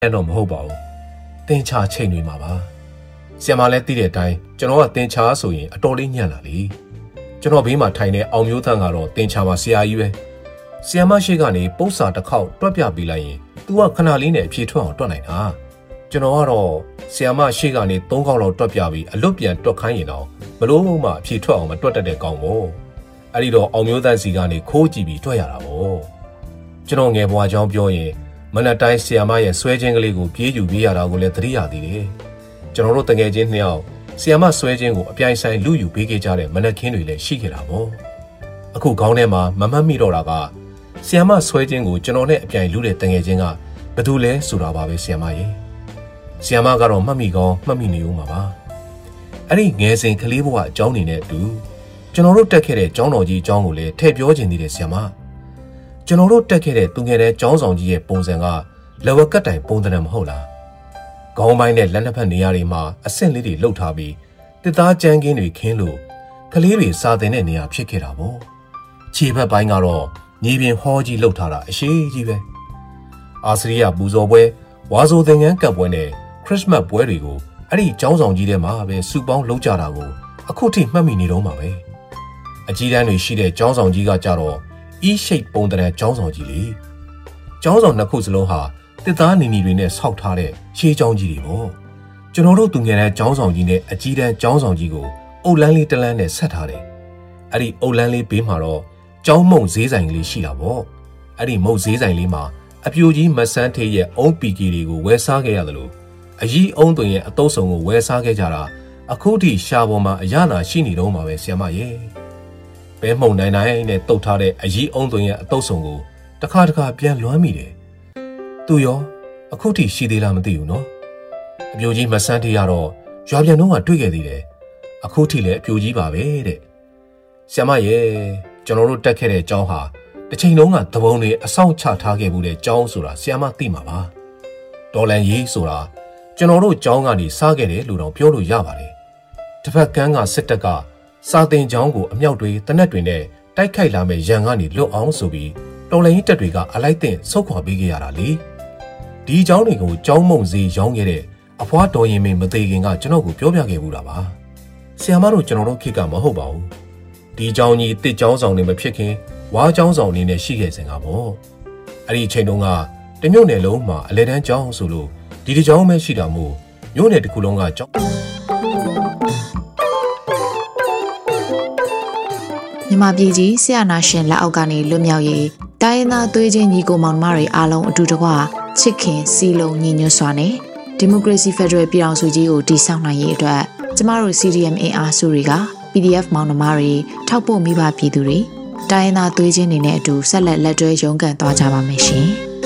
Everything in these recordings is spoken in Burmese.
တော့မဟုတ်ပါဘူးတင်ချချိန်တွေမှာပါဆီယမလည်းသိတဲ့အတိုင်းကျွန်တော်ကတင်ချဆိုရင်အတော်လေးညံ့လာလေကျွန်တော်ဘေးမှာထိုင်တဲ့အောင်မျိုးသန့်ကတော့တင်ချမှာဆရာကြီးပဲဆီယမရှိကနေပု္ပ္ပစာတစ်ခေါက်တွက်ပြပေးလိုက်ရင် तू ကခဏလေးနဲ့အဖြေထွက်အောင်တွက်နိုင်တာကျွန်တော်ကတော့ဆီယမရှိကနေ3ခေါက်လောက်တွက်ပြပြီးအလွတ်ပြန်တွက်ခိုင်းရင်တော့ဘလို့မှအဖြေထွက်အောင်မတွက်တတ်တဲ့ကောင်ပေါ့အဲ့ဒီတော့အောင်မျိုးသန့်စီကနေခိုးကြည့်ပြီးတွက်ရတာပေါ့ကျွန်တော်ငယ်ဘွားကြောင်းပြောရင်မနက်တိုင်းဆီယမရဲ့ဆွဲခြင်းကလေးကိုပြေးယူပေးရတာကိုလည်းသတိရသေးတယ်ကျွန်တော်တို့တကယ်ချင်းနှစ်ယောက်ဆီယမဆွဲခြင်းကိုအပြိုင်ဆိုင်လူယူပေးခဲ့ကြတဲ့မနက်ခင်းတွေလည်းရှိခဲ့တာပေါ့အခုခေါင်းထဲမှာမမှတ်မိတော့တာကဆီယမဆွဲခြင်းကိုကျွန်တော်နဲ့အပြိုင်လူတဲ့တကယ်ချင်းကဘယ်သူလဲဆိုတာပါပဲဆီယမရဲ့ဆီယမကတော့မှတ်မိကောင်းမှတ်မိနေဦးမှာပါအဲ့ဒီငယ်စဉ်ကလေးဘဝအကြောင်းနေတဲ့အတူကျွန်တော်တို့တက်ခဲ့တဲ့ကျောင်းတော်ကြီးအကြောင်းကိုလည်းထည့်ပြောခြင်းသေးတယ်ဆီယမကျွန်တော်တို့တက်ခဲ့တဲ့သူငယ်တဲ့ကျောင်းဆောင်ကြီးရဲ့ပုံစံကလက်ဝက်ကတ်တိုင်ပုံသဏ္ဍာန်မဟုတ်လားခေါင်းပိုင်းနဲ့လက်နှစ်ဖက်နေရာတွေမှာအဆင့်လေးတွေလှုပ်ထားပြီးတစ်သားကြမ်းကင်းတွေခင်းလို့ကလေးတွေစာသင်တဲ့နေရာဖြစ်ခဲ့တာပေါ့ခြေဘက်ပိုင်းကတော့မြေပြင်ဟောကြီးလှုပ်ထားတာအရှိကြီးပဲအာစရိယပူဇော်ပွဲဝါဆိုသင်္ကန်းကပ်ပွဲနဲ့ခရစ်မတ်ပွဲတွေကိုအဲ့ဒီကျောင်းဆောင်ကြီးထဲမှာပဲစုပေါင်းလုပ်ကြတာကိုအခုထိမှတ်မိနေတော့မှာပဲအကြီးတန်းတွေရှိတဲ့ကျောင်းဆောင်ကြီးကကြတော့E-shape ပုံသဏ္ဍာန်ကျောင်းဆောင်ကြီးလေကျောင်းဆောင်နှစ်ခုစလုံးဟာတစ်သားနီနီတွေနဲ့ဆောက်ထားတဲ့ရှေးကျောင်းကြီးတွေပေါ့ကျွန်တော်တို့သူငယ်တဲ့ကျောင်းဆောင်ကြီးနဲ့အကြီးတန်းကျောင်းဆောင်ကြီးကိုအုတ်လန်းလေးတလန်းနဲ့ဆက်ထားတယ်အဲ့ဒီအုတ်လန်းလေးဘေးမှာတော့ကျောင်းမုံဈေးဆိုင်ကလေးရှိတာပေါ့အဲ့ဒီမုံဈေးဆိုင်လေးမှာအပြိုကြီးမဆန်းထေးရဲ့အုံးပီကီတွေကိုဝယ်စားခဲ့ရတယ်လို့အကြီးအုံးသွင်ရဲ့အတုံးစုံကိုဝယ်စားခဲ့ကြတာအခုထိရှာပေါ်မှာအရသာရှိနေတော့မှာပဲဆရာမရဲ့ဘဲမှုန်နိုင်နိုင်နဲ့တုတ်ထားတဲ့အကြီးအုံးသွင်ရဲ့အတုပ်စုံကိုတခါတခါပြန်လွမ်းမိတယ်။သူရောအခုထိရှိသေးလားမသိဘူးနော်။အပြိုကြီးမဆန်းထေးရတော့ရွာပြန်တော့ကတွေ့ခဲ့သေးတယ်။အခုထိလည်းအပြိုကြီးပါပဲတဲ့။ဆရာမရဲ့ကျွန်တော်တို့တက်ခဲ့တဲ့ကျောင်းဟာတစ်ချိန်လုံးကသဘုံတွေအဆောင်ချထားခဲ့မှုတဲ့ကျောင်းဆိုတာဆရာမသိမှာပါ။ဒေါ်လန်ကြီးဆိုတာကျွန်တော်တို့ကျောင်းကနေစားခဲ့တယ်လို့တော့ပြောလို့ရပါတယ်။တစ်ဖက်ကန်းကစစ်တပ်ကစာသင်ကျောင်းကိုအမြောက်တွေတနက်တွေနဲ့တိုက်ခိုက်လာမဲ့ရန်ကနေလွတ်အောင်ဆိုပြီးတော်လှန်ရေးတပ်တွေကအလိုက်တင်ဆုတ်ခွာပေးခဲ့ရတာလေဒီကျောင်းတွေကိုကျောင်းမုံစီရောင်းခဲ့တဲ့အဖွားတော်ရင်မင်းမသေးခင်ကကျွန်တော်ကိုပြောပြခဲ့ဘူးတာပါဆီယမတို့ကျွန်တော်တို့ခေတ်ကမဟုတ်ပါဘူးဒီကျောင်းကြီးတစ်ကျောင်းဆောင်နေမဖြစ်ခင်ဝါကျောင်းဆောင်နေနဲ့ရှိခဲ့စဉ်ကပေါ့အဲ့ဒီအချိန်တုန်းကတမြို့နယ်လုံးမှာအလဲတန်းကျောင်းဆိုလို့ဒီတစ်ကျောင်းပဲရှိတာမို့မြို့နယ်တစ်ခုလုံးကကျောင်းမြန်မာပြည်ကြီးဆရာနာရှင်လက်အောက်ကနေလွတ်မြောက်ရေးတိုင်းရင်းသားသွေးချင်းညီကိုမောင်နှမတွေအားလုံးအတူတကွချစ်ခင်စီလုံးညီညွတ်စွာနဲ့ဒီမိုကရေစီဖက်ဒရယ်ပြည်ထောင်စုကြီးကိုတည်ဆောက်နိုင်ရေးအတွက်ကျမတို့ CDM အင်အားစုတွေက PDF မောင်နှမတွေထောက်ပို့မိဘပြည်သူတွေတိုင်းရင်းသားသွေးချင်းတွေနဲ့အတူဆက်လက်တွဲရုန်းကန်သွားကြပါမယ်ရှင်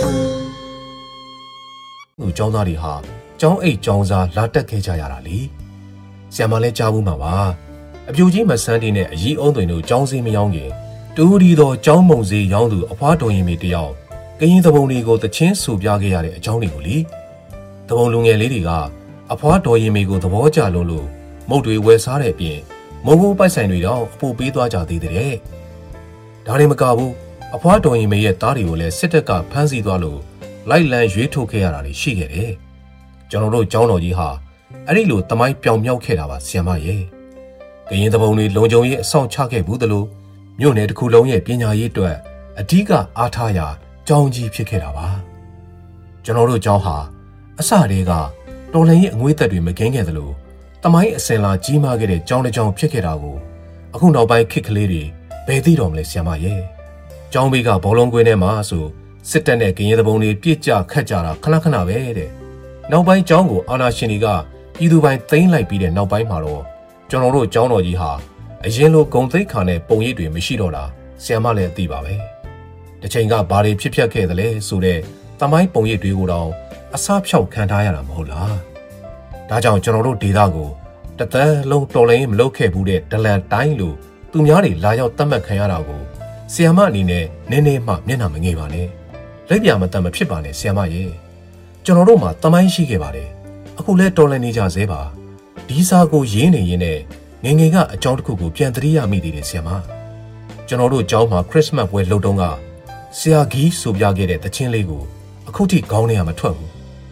။ဟိုကျောင်းသားတွေဟာကျောင်းအိတ်ကျောင်းစားလာတက်ခဲ့ကြရတာလေ။ဆရာမလည်းကြားဘူးမှာပါ။အပြိုကြီးမဆန်းတင်နဲ့အကြီးအုံးသွင်တို့ကျောင်းစည်းမရောင်းခင်တူဒီတော်ကျောင်းမုံစည်းရောင်းသူအဖွားတော်ရင်မေတယောက်ကရင်သဘုံတွေကိုတချင်းဆူပြခဲ့ရတဲ့အကြောင်းတွေကိုလေသဘုံလူငယ်လေးတွေကအဖွားတော်ရင်မေကိုသဘောကျလို့မုတ်တွေဝယ်စားတဲ့အပြင်မုံဘူးပိုက်ဆိုင်တွေတော့အပိုပေးသွားကြသေးတဲ့ဒါတွေမကဘူးအဖွားတော်ရင်မေရဲ့သားတွေကိုလည်းစစ်တပ်ကဖမ်းဆီးသွားလို့လိုက်လံရွေးထုတ်ခဲ့ရတာတွေရှိခဲ့တယ်ကျွန်တော်တို့ကျောင်းတော်ကြီးဟာအဲ့ဒီလိုတမိုင်းပြောင်မြောက်ခဲ့တာပါဆရာမရဲ့ကရင်သဘုံတွေလုံခြုံရေးအဆောင်ချခဲ့ဘူးသလိုမြို့နယ်တစ်ခုလုံးရဲ့ပညာရေးအတွက်အဓိကအားထားရာကျောင်းကြီးဖြစ်ခဲ့တာပါကျွန်တော်တို့ကျောင်းဟာအစတည်းကတော်လှန်ရေးအငွေးသက်တွေမကင်းခဲ့သလိုတမိုင်းအစင်လာကြီးမားခဲ့တဲ့ကျောင်းတစ်ကျောင်းဖြစ်ခဲ့တာကိုအခုနောက်ပိုင်းခေတ်ကလေးတွေဘယ်သိတော့မလဲဆရာမရဲ့ကျောင်းဘေးကဘောလုံးကွင်းထဲမှာဆိုစစ်တပ်နဲ့ကရင်သဘုံတွေပြစ်ကြခတ်ကြတာခဏခဏပဲတဲ့နောက်ပိုင်းကျောင်းကိုအာဏာရှင်တွေကပြည်သူပိုင်းသိမ်းလိုက်ပြီးတဲ့နောက်ပိုင်းမှာတော့ကျွန်တော်တို့ကျောင်းတော်ကြီးဟာအရင်လိုဂုံသိက္ခာနဲ့ပုံရိပ်တွေမရှိတော့တာဆရာမလည်းသိပါပဲတစ်ချိန်ကဘာတွေဖြစ်ပျက်ခဲ့သလဲဆိုတဲ့တမိုင်းပုံရိပ်တွေကိုတော့အစားဖြောက်ခံထားရတာမဟုတ်လားဒါကြောင့်ကျွန်တော်တို့ဒေသကိုတသက်လုံးတော်လိုင်းမလုပ်ခဲ့ဘူးတဲ့ဒလန်တိုင်းလိုသူများတွေလာရောက်တတ်မှတ်ခံရတာကိုဆီယမအနေနဲ့နည်းနည်းမှမျက်နှာမငယ်ပါနဲ့လက်ပြမတတ်မဖြစ်ပါနဲ့ဆီယမရဲ့ကျွန်တော်တို့မှာတမိုင်းရှိခဲ့ပါတယ်အခုလဲတော်လန်နေကြသေးပါဒီစာကိုရင်းနေရင်းနဲ့ငငယ်ကအကြောင်းတစ်ခုကိုပြန်သတိရမိသေးတယ်ဆီယမကျွန်တော်တို့ကျောင်းမှာခရစ်စမတ်ပွဲလုပ်တုန်းကဆရာဂီးဆိုပြခဲ့တဲ့တခြင်းလေးကိုအခုထိခေါင်းထဲကမထွက်ဘူး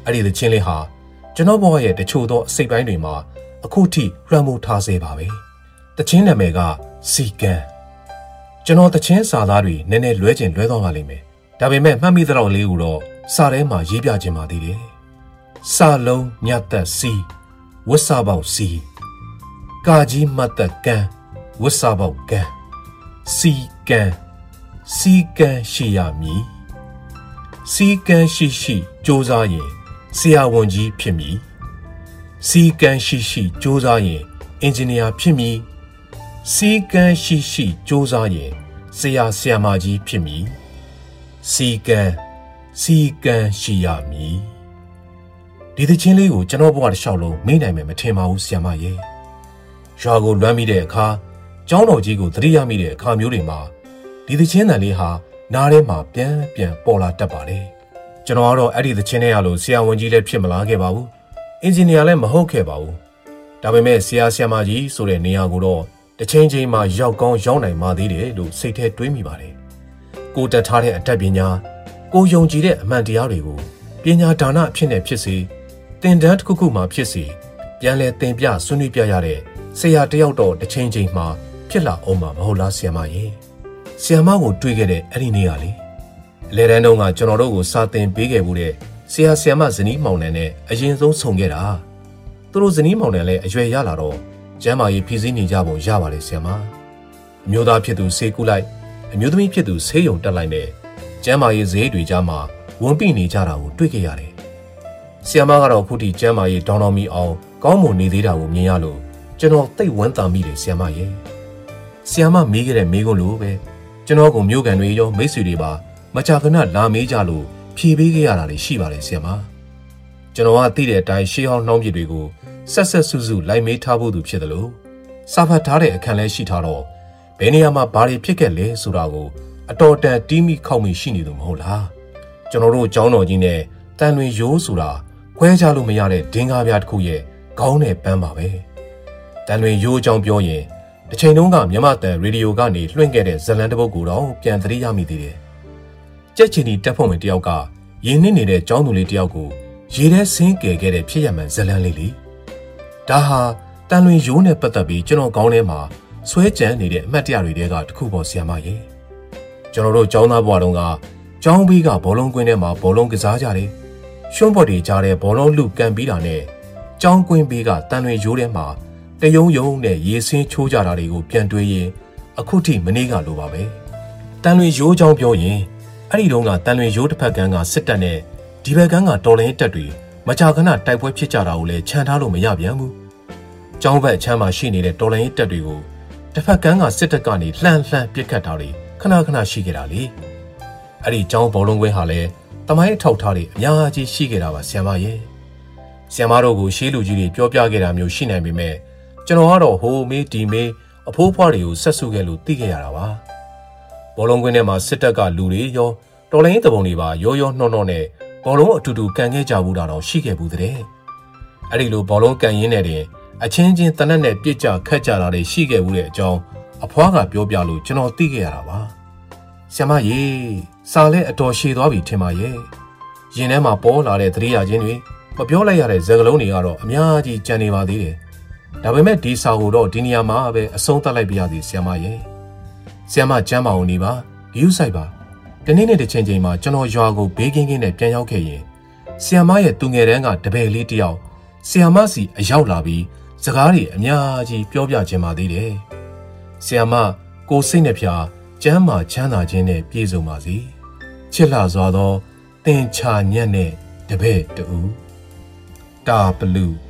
အဲ့ဒီသချင်းလေးဟာကျွန်တော်ဘဝရဲ့တချို့သောအစိတ်ပိုင်းတွေမှာအခုထိလွှမ်းမိုးထားစေပါပဲသချင်းနာမည်ကစီကံကျွန်တော်သချင်းစာသားတွေနည်းနည်းလွဲချင်လွဲသွားပါလိမ့်မယ်ဒါပေမဲ့မှတ်မိသလောက်လေးကိုတော့စာထဲမှာရေးပြခြင်းပါသေးတယ်စာလုံးညတ်သက်စီဝတ်စာပေါက်စီကာကြီးမတ်သက်ကံဝတ်စာပေါက်ကံစီကံစီကံရှိရမည်စီကံရှိစ조사ရင်ဆရာဝန်ကြီးဖြစ်မည်စီကံရှိ조사ရင်အင်ဂျင်နီယာဖြစ်မည်စီကံရှိ조사ရင်ဆရာဆရာမကြီးဖြစ်မည်စီကံရှိရမည်ဒီသချင်းလေးကိုကျွန်တော်ဘဝတစ်လျှောက်လုံးမေ့နိုင်မယ်မထင်ပါဘူးဆရာမရဲ့ရွာကိုလွမ်းမိတဲ့အခါကျောင်းတော်ကြီးကိုသတိရမိတဲ့အခါမျိုးတွေမှာဒီသချင်းတန်လေးဟာနားထဲမှာပြန်ပေါ်လာတတ်ပါတယ်ကျွန်တော်ကတော့အဲ့ဒီသချင်းထဲရလို့ဆရာဝန်ကြီးလည်းဖြစ်မလာခဲ့ပါဘူးအင်ဂျင်နီယာလည်းမဟုတ်ခဲ့ပါဘူးဒါပေမဲ့ဆရာဆရာမကြီးဆိုတဲ့နေရာကိုတော့တစ်ချိန်ချိန်မှာရောက်ကောင်းရောက်နိုင်မှသေးတယ်လို့စိတ်ထဲတွေးမိပါတယ်ကိုတက်ထားတဲ့အတတ်ပညာကိုယုံကြည်တဲ့အမှန်တရားတွေကိုပညာဒါနအဖြစ်နဲ့ဖြစ်စေသင်တန်းတစ်ခုခုမှဖြစ်စေပြန်လဲသင်ပြဆွေးနွေးပြရတဲ့ဆရာတယောက်တော့တစ်ချိန်ချိန်မှာဖြစ်လာအောင်မှာမဟုတ်လားဆရာမရဲ့ဆရာမကိုတွေးခဲ့တဲ့အဲ့ဒီနေ့ကလေအလဲတန်းတုန်းကကျွန်တော်တို့ကိုစာသင်ပေးခဲ့မှုတဲ့ဆရာဆရာမဇနီးမောင်နှံနဲ့အရင်ဆုံးဆုံခဲ့တာသူတို့ဇနီးမောင်နှံလည်းအရွယ်ရလာတော့ကျမ်းမာရေးဖြည့်ဆည်းနေကြပုံရပါလေဆရာမအမျိုးသားဖြစ်သူဆေးကုလိုက်အမျိုးသမီးဖြစ်သူဆေးရုံတက်လိုက်နဲ့ကျမ်းမာရေးဈေးတွေကြားမှာဝန်ပိနေကြတာကိုတွေ့ခဲ့ရတယ်ဆရာမကတော့ခုထိကျမ်းမာရေးဒေါင်းတော်မီအောင်ကောင်းမွန်နေသေးတာကိုမြင်ရလို့ကျွန်တော်သိပ်ဝမ်းသာမိတယ်ဆရာမရဲ့ဆရာမမေးခဲ့တဲ့မေးခွန်းလိုပဲကျွန်တော်ကမျိုးကန်တွေရောမိတ်ဆွေတွေပါမကြာခဏလာမေးကြလို့ဖြေပေးခဲ့ရတာတွေရှိပါတယ်ဆရာမကျွန်တော်ကသိတဲ့အတိုင်းရှေးဟောင်းနှောင်းပြတွေကိုဆက်စုစုလိုက်မေးထားဖို့သူဖြစ်တယ်လို့စာဖတ်ထားတဲ့အခန်းလဲရှိထားတော့ဘယ်နေရာမှာဘာတွေဖြစ်ခဲ့လဲဆိုတာကိုအတော်တန်တီးမိခောက်မိရှိနေသူမဟုတ်လားကျွန်တော်တို့ကျောင်းတော်ကြီးနဲ့တန်လွင်ရိုးဆိုတာခွဲခြားလို့မရတဲ့ဒင်္ဂါပြားတစ်ခုရဲ့ခေါင်းနဲ့ပန်းပါပဲတန်လွင်ရိုးအကြောင်းပြောရင်တစ်ချိန်တုန်းကမြမတန်ရေဒီယိုကနေလွှင့်ခဲ့တဲ့ဇလန်တစ်ပုဒ်ကိုတော့ပြန်သတိရမိသေးတယ်ကြက်ချီနီတက်ဖွဲ့ဝင်တယောက်ကရင်းနှီးနေတဲ့ကျောင်းသူလေးတယောက်ကိုရေထဲဆင်းကယ်ခဲ့တဲ့ဖြစ်ရမှန်ဇလန်လေးလေဒါဟာတန်လွင်ရိုးနဲ့ပတ်သက်ပြီးကျွန်တော်ခေါင်းထဲမှာဆွဲကြံနေတဲ့အမှတ်တရတွေတဲကတစ်ခုပေါ်ဆရာမရဲ့ကျွန်တော်တို့ကျောင်းသားဘဝတုန်းကကျောင်းဘေးကဘောလုံးကွင်းထဲမှာဘောလုံးကစားကြတယ်ရွှွန့်ပေါ်တွေကြားတဲ့ဘောလုံးလူကန်ပြီးတာနဲ့ကျောင်းကွင်းဘေးကတန်လွင်ရိုးထဲမှာတယုံယုံနဲ့ရေဆင်းချိုးကြတာတွေကိုပြန်တွေးရင်အခုထိမနေ့ကလိုပါပဲတန်လွင်ရိုးကြောင်းပြောရင်အဲ့ဒီတုန်းကတန်လွင်ရိုးတစ်ဖက်ကန်းကစစ်တပ်နဲ့ဒီဘက်ကန်းကတော်လိုင်းတပ်တွေမကြာခဏတိုက်ပွဲဖြစ်ကြတာကိုလည်းခြံထားလို့မရပြန်ဘူးကျောင်းဘက်အချမ်းမှာရှိနေတဲ့တော်လိုင်းတပ်တွေကိုတစ်ဖက်ကန်းကစစ်တပ်ကနေလှမ်းပစ်ခတ်တာတွေခဏရှိခဲ့တာလေအဲ့ဒီကျောင်းဘောလုံးကွင်းဟာလည်းတမိုင်းအထောက်ထားတွေအများကြီးရှိခဲ့တာပါဆရာမရဲ့ဆရာမတို့ကိုရှေးလူကြီးတွေပြောပြခဲ့တာမျိုးရှိနိုင်ပေမဲ့ကျွန်တော်ကတော့ဟိုမေးဒီမေးအဖိုးဖွားတွေကိုဆက်စုခဲ့လို့သိခဲ့ရတာပါဘောလုံးကွင်းထဲမှာစစ်တပ်ကလူတွေရောတော်လိုင်းတပုံတွေပါရောနှောနဲ့ဘောလုံးအတူတူကန်ခဲ့ကြဘူးတာတော့ရှိခဲ့ဘူးတဲ့အဲ့ဒီလိုဘောလုံးကန်ရင်းနဲ့တင်အချင်းချင်းတနက်နဲ့ပြစ်ကြခတ်ကြတာတွေရှိခဲ့ဘူးတဲ့အကြောင်းအဖွားကပြောပြလို့ကျွန်တော်သိခဲ့ရတာပါဆရာမရေစာလဲအတော်ရှည်သွားပြီထင်ပါရဲ့ရင်ထဲမှာပေါ်လာတဲ့သတိရခြင်းတွေမပြောလိုက်ရတဲ့စကားလုံးတွေကတော့အများကြီးကြံနေပါသေးတယ်ဒါပေမဲ့ဒီစာကိုတော့ဒီနေရာမှာပဲအဆုံးသတ်လိုက်ပြရသည်ဆရာမရဲ့ဆရာမကျမ်းပါအောင်နေပါဂရုစိုက်ပါဒီနေ့နဲ့တစ်ချိန်ချိန်မှာကျွန်တော်ရွာကိုဘေးကင်းကင်းနဲ့ပြန်ရောက်ခဲ့ရင်ဆရာမရဲ့သူငယ်တန်းကတပည့်လေးတယောက်ဆရာမစီအရောက်လာပြီးစကားတွေအများကြီးပြောပြခြင်းပါသေးတယ်ဆရာမကိုစိတ်နှဖျားကျမ်းမာချမ်းသာခြင်းနဲ့ပြည့်စုံပါစေချစ်လှစွာသောသင်္ချာညက်နဲ့တပည့်တူတာဘလူး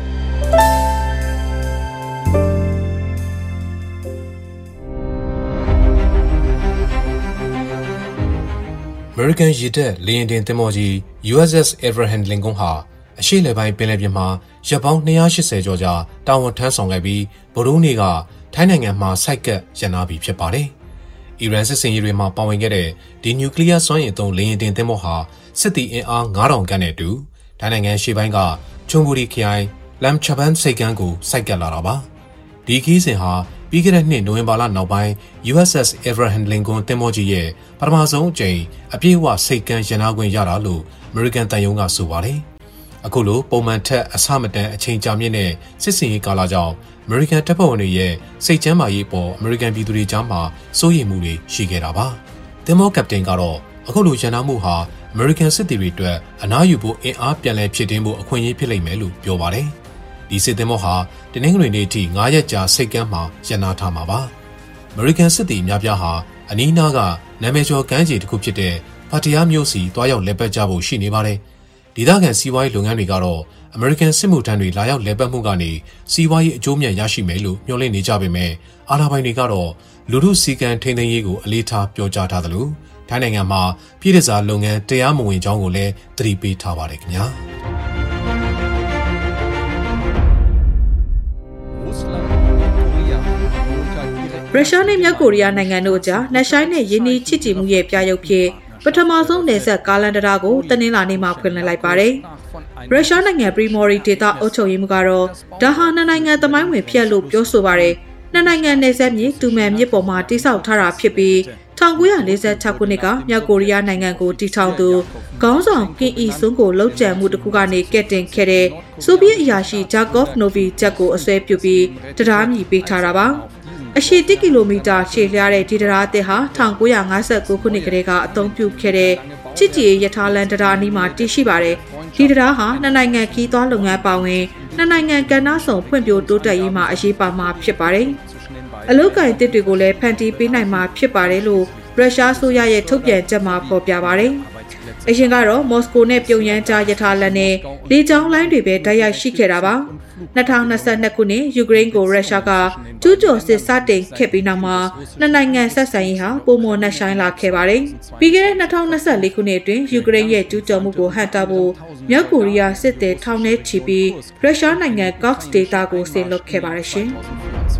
American ရေတပ်လေယာဉ်တင်သင်္ဘောကြီး USS Abraham Lincoln ဟာအရှေ့လယ်ပိုင်းပင်လယ်ပြင်မှာရပ်ပေါင်း280ကျော်ကြာတာဝန်ထမ်းဆောင်ခဲ့ပြီးဗုဒ္ဓနေ့ကထိုင်းနိုင်ငံမှာဆိုက်ကပ်ရပ်နားပြီးဖြစ်ပါတယ်။အီရန်စစ်စင်ရေးတွေမှာပါဝင်ခဲ့တဲ့ဒီနျူကလ িয়ার စွမ်းအင်သုံးလေယာဉ်တင်သင်္ဘောဟာစစ်သည်အင်အား9000ခန့်နဲ့အတူထိုင်းနိုင်ငံရှေ့ပိုင်းကချွန်ဘူရီခရိုင်လမ်ချဘန်စိတ်ကမ်းကိုဆိုက်ကပ်လာတာပါ။ဒီခီးစဉ်ဟာပြီးခဲ့တဲ့နှစ်နိုဝင်ဘာလနောက်ပိုင်း USS Abraham Lincoln သင်္ဘောကြီးရဲ့ပထမဆုံးအကြိမ်အပြည့်အဝစိတ်ကမ်းရပ်နားခွင့်ရတာလို့ American တန်ယုံကဆိုပါတယ်။အခုလိုပုံမှန်ထက်အဆမတန်အချိန်ကြာမြင့်တဲ့စစ်စင်ရေးကာလကြောင့်အမေရိကန်တပ်ဖွဲ့ဝင်တွေရဲ့စိတ်ချမ်းသာရေးပေါ်အမေရိကန်ပြည်သူတွေကြားမှာစိုးရိမ်မှုတွေရှိခဲ့တာပါ။သင်္ဘောကပတိန်ကတော့အခုလိုရန်နာမှုဟာအမေရိကန်စစ်သည်တွေအတွက်အနားယူဖို့အင်အားပြန်လည်ဖြစ်တင်းဖို့အခွင့်အရေးဖြစ်လိမ့်မယ်လို့ပြောပါတယ်။ဒီစစ်သင်္ဘောဟာတနင်္ဂနွေနေ့အထိ9ရက်ကြာစိတ်ကမ်းမှာရန်နာထားမှာပါ။အမေရိကန်စစ်သည်အများပြားဟာအနီးနားကနာမည်ကျော်ကမ်းခြေတစ်ခုဖြစ်တဲ့ဖာတီယာမြို့စီတွားရောက်လည်ပတ်ကြဖို့ရှိနေပါတယ်။ဒေသခံစီးပွားရေးလုပ်ငန်းတွေကတော့အမေရိကန်စစ်မှုထမ်းတွေလာရောက်လည်ပတ်မှုကနေစီးပွားရေးအကျိုးမြတ်ရရှိမယ်လို့မျှော်လင့်နေကြပေမဲ့အာဏာပိုင်တွေကတော့လူထုစီကံထိန်းသိမ်းရေးကိုအလေးထားပြောကြားထားသလိုထိုင်းနိုင်ငံမှာပြည်ထစားလုပ်ငန်းတရားမဝင်ကြောင်းကိုလည်းသတိပေးထားပါတယ်ခင်ဗျာ။ရုရှားနဲ့မြောက်ကိုရီးယားနိုင်ငံတို့ကြားနက်ရှိုင်းနဲ့ယင်းနှီးချစ်ကြည်မှုရဲ့ပြရုပ်ဖြစ်ပထမဆုံးနယ်စပ်ကားလမ်းတရားကိုတနင်္လာနေ့မှာဖွင့်လှစ်လိုက်ပါတယ်။ရုရှားနိုင်ငံပရီမော်ရီဒေသအုပ်ချုပ်ရေးမှူးကတော့ဒါဟာနှစ်နိုင်ငံသမိုင်းဝင်ဖြစ်လို့ပြောဆိုပါတယ်။နှစ်နိုင်ငံနယ်စပ်မြေတူမန်မြစ်ပေါ်မှာတိစောက်ထားတာဖြစ်ပြီး1946ခုနှစ်ကမြောက်ကိုရီးယားနိုင်ငံကိုတည်ထောင်သူခေါင်းဆောင်ကင်အီဆွန်းကိုလှုပ်ကြံမှုတစ်ခုကနေကက်တင်ခဲ့တဲ့ဆိုဗီယက်အရာရှိဂျာကော့ဖ်နိုဗီဂျက်ကိုအစွဲပြုပြီးတရားမြည်ပေးထားတာပါ။အရှည်1ကီလိုမီတာရှည်လျားတဲ့ဒီတရားအသစ်ဟာ1959ခုနှစ်ကတည်းကအသုံးပြုခဲ့တဲ့ချစ်ကြည်ရထားလမ်းတရားအနီးမှာတည်ရှိပါတယ်။ဒီတရားဟာနှစ်နိုင်ငံခီးသွွားလုပ်ငန်းပါဝင်နှစ်နိုင်ငံကဏ္ဍဆောင်ဖွံ့ဖြိုးတိုးတက်ရေးမှာအရေးပါမှာဖြစ်ပါတယ်။အလုပ်ကိုင်တစ်တွေကိုလည်းဖန်တီးပေးနိုင်မှာဖြစ်ပါတယ်လို့ရုရှားဆိုရရဲ့ထုတ်ပြန်ချက်မှာဖော်ပြပါတယ်။အရင်ကတော့မော်စကိုနဲ့ပြုံယမ်းကြားရထားလမ်းနဲ့လေကြောင်းလိုင်းတွေပဲတိုက်ရိုက်ရှိခဲ့တာပါ2022ခုနှစ်ယူကရိန်းကိုရုရှားကကျူးကျော်စစ်စတင်ခဲ့ပြီးနောက်မှာနှစ်နိုင်ငံဆက်ဆံရေးဟာပုံမနှက်ဆိုင်လာခဲ့ပါတယ်။ပြီးခဲ့တဲ့2024ခုနှစ်အတွင်းယူကရိန်းရဲ့ကျူးကျော်မှုကိုဟန့်တားဖို့မြောက်ကိုရီးယားစစ်သည်ထောင်ထဲချီပြီးရုရှားနိုင်ငံကော့က်စ်ဒေသကိုဆင်လွှတ်ခဲ့ပါတယ်ရှင်။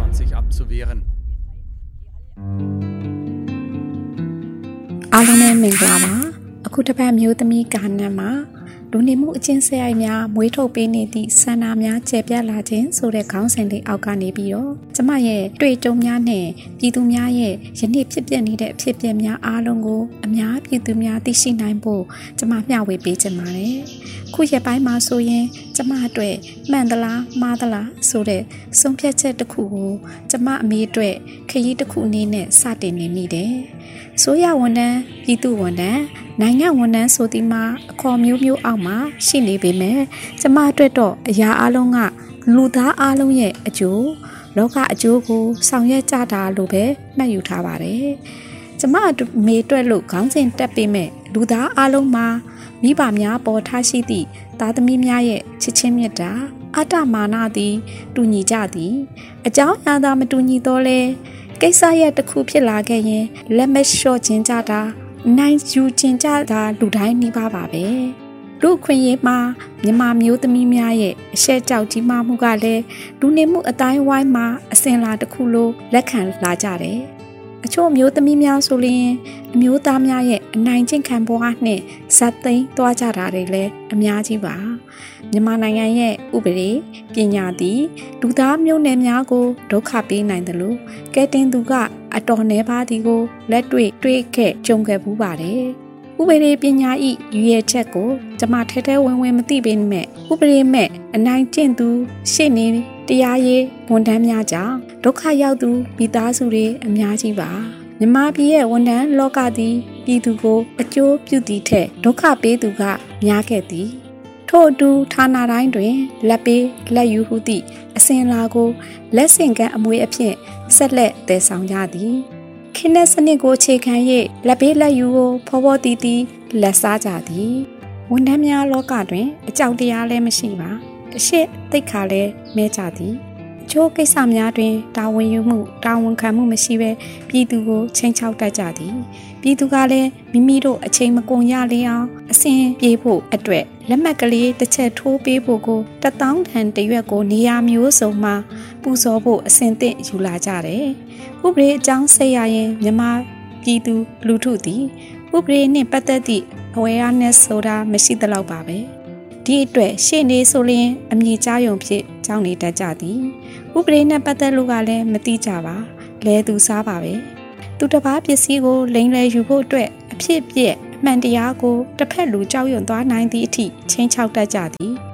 အားလုံးနဲ့မင်္ဂလာပါအခုတစ်ပတ်မျိုးသမီးကာနတ်မှာလူနေမှုအချင်းစရိုက်များမွေးထုတ်ပေးနေသည့်ဆန္ဒများကျယ်ပြန့်လာခြင်းဆိုတဲ့ခေါင်းစဉ်လေးအောက်ကနေပြီးတော့ကျမရဲ့တွေ့ကြုံများနဲ့ပြည်သူများရဲ့ယနေ့ဖြစ်ပျက်နေတဲ့အဖြစ်အပျက်များအားလုံးကိုအများပြည်သူများသိရှိနိုင်ဖို့ကျမမျှဝေပေးချင်ပါတယ်ခုရက်ပိုင်းမှာဆိုရင်ကျမအတွက်မှန်သလားမှားသလားဆိုတဲ့ဆုံးဖြတ်ချက်တစ်ခုကိုကျမအမေအတွက်ခရီးတစ်ခုအနေနဲ့စတင်နေမိတယ်ဆိုရဝန်ထမ်းပြည်သူဝန်ထမ်းနိုင်ငံဝန်ထမ်းဆိုဒီမှာအခေါ်မျိုးအောက်မှာရှိနေပေမဲ့ကျမအတွက်တော့အရာအလုံးကလူသားအလုံးရဲ့အကျိုးလောကအကျိုးကိုဆောင်ရွက်ကြတာလို့ပဲမှတ်ယူထားပါတယ်ကျမမေအတွက်လို့ခေါင်းစဉ်တက်ပေးမဲ့လူသားအလုံးမှာမိဘများပေါ်ထားရှိသည့်သားသမီးများရဲ့ချစ်ချင်းမြတ်တာအတ္တမာနသည်တူညီကြသည်အကြောင်းအရာသာမတူညီတော့လဲကိစ္စရပ်တစ်ခုဖြစ်လာခဲ့ရင်လက်မလျှော့ခြင်းကြတာနိုင်ယူခြင်းကြတာလူတိုင်းနှိပါပါပဲလူခွင့်ရေးမှာမြန်မာမျိုးသမီးများရဲ့အရှက်ကြောက်ကြီးမှမှုကလည်းလူနေမှုအတိုင်းဝိုင်းမှာအစဉ်လာတစ်ခုလိုလက်ခံလာကြတယ်အချို့မျိုးသမီးများဆိုရင်အမျိုးသားများရဲ့အနိုင်ကျင့်ခံဘဝနဲ့ဇက်သိမ်းသွားကြတာတွေလည်းအများကြီးပါမြန်မာနိုင်ငံရဲ့ဥပဒေပညာသည်လူသားမျိုးနွယ်များကိုဒုက္ခပေးနိုင်တယ်လို့ကဲတင်သူကအတော်နှဲပါသည်ကိုလက်တွေ့ခဲ့ကြုံခဲ့ဘူးပါတယ်ဥပဒေပညာဤရွေချက်ကိုကျမထဲဝင်မသိပေမဲ့ဥပဒေမဲ့အနိုင်ကျင့်သူရှေ့နေတရားရေးဝန်ထမ်းများကြောင့်ဒုက္ခရောက်သူမိသားစုတွေအများကြီးပါမြမပြည်ရဲ့ဝန်ထမ်းလောကသည်ပြည်သူကိုအကျိုးပြုသည့်ထက်ဒုက္ခပေးသူကများခဲ့သည်ထို့အတူဌာနတိုင်းတွင်လက်ပေးလက်ယူဟုသည့်အစဉ်လာကိုလက်ဆင့်ကမ်းအမွေအဖြစ်ဆက်လက်တည်ဆောင်ကြသည်ခင်းတဲ့စနစ်ကိုအခြေခံ၍လက်ပေးလက်ယူကိုဖော်တီးလက်စားကြသည်ဝန်ထမ်းများလောကတွင်အကြောက်တရားလည်းမရှိပါအရှိသိက္ခာလည်းမဲကြသည်ချိုးကိစ္စများတွင်တာဝန်ယူမှုတာဝန်ခံမှုမရှိဘဲပြည်သူကိုချိန်ချောက်တတ်ကြသည်ပြည်သူကလည်းမိမိတို့အချိန်မကုန်ရလေအောင်အစဉ်ပြေဖို့အတွက်လက်မှတ်ကလေးတစ်ချက်ထိုးပေးဖို့ကို1000တန်တရွက်ကိုနေရာမျိုးစုံမှာပူဇော်ဖို့အစဉ်သင့်ယူလာကြတယ်ဥပဒေအကြောင်းဆက်ရရင်မြန်မာပြည်သူလူထုသည်ဥပဒေနှင့်ပတ်သက်သည့် awareness ဆိုတာမရှိသလောက်ပါပဲဒီအတွက်ရှေ့နေဆိုရင်အမြင်ကြားယုံဖြစ်ကြောင်းနေတတ်ကြသည်ဥပဒေနဲ့ပတ်သက်လို့ကလည်းမသိကြပါလဲသူစားပါပဲသူတစ်ပါးပစ္စည်းကိုလိမ်လည်ယူဖို့အတွက်အဖြစ်ပြက်အမှန်တရားကိုတစ်ဖက်လူကြောက်ရွံ့သွားနိုင်သည့်အထိချင်းချောက်တတ်ကြသည်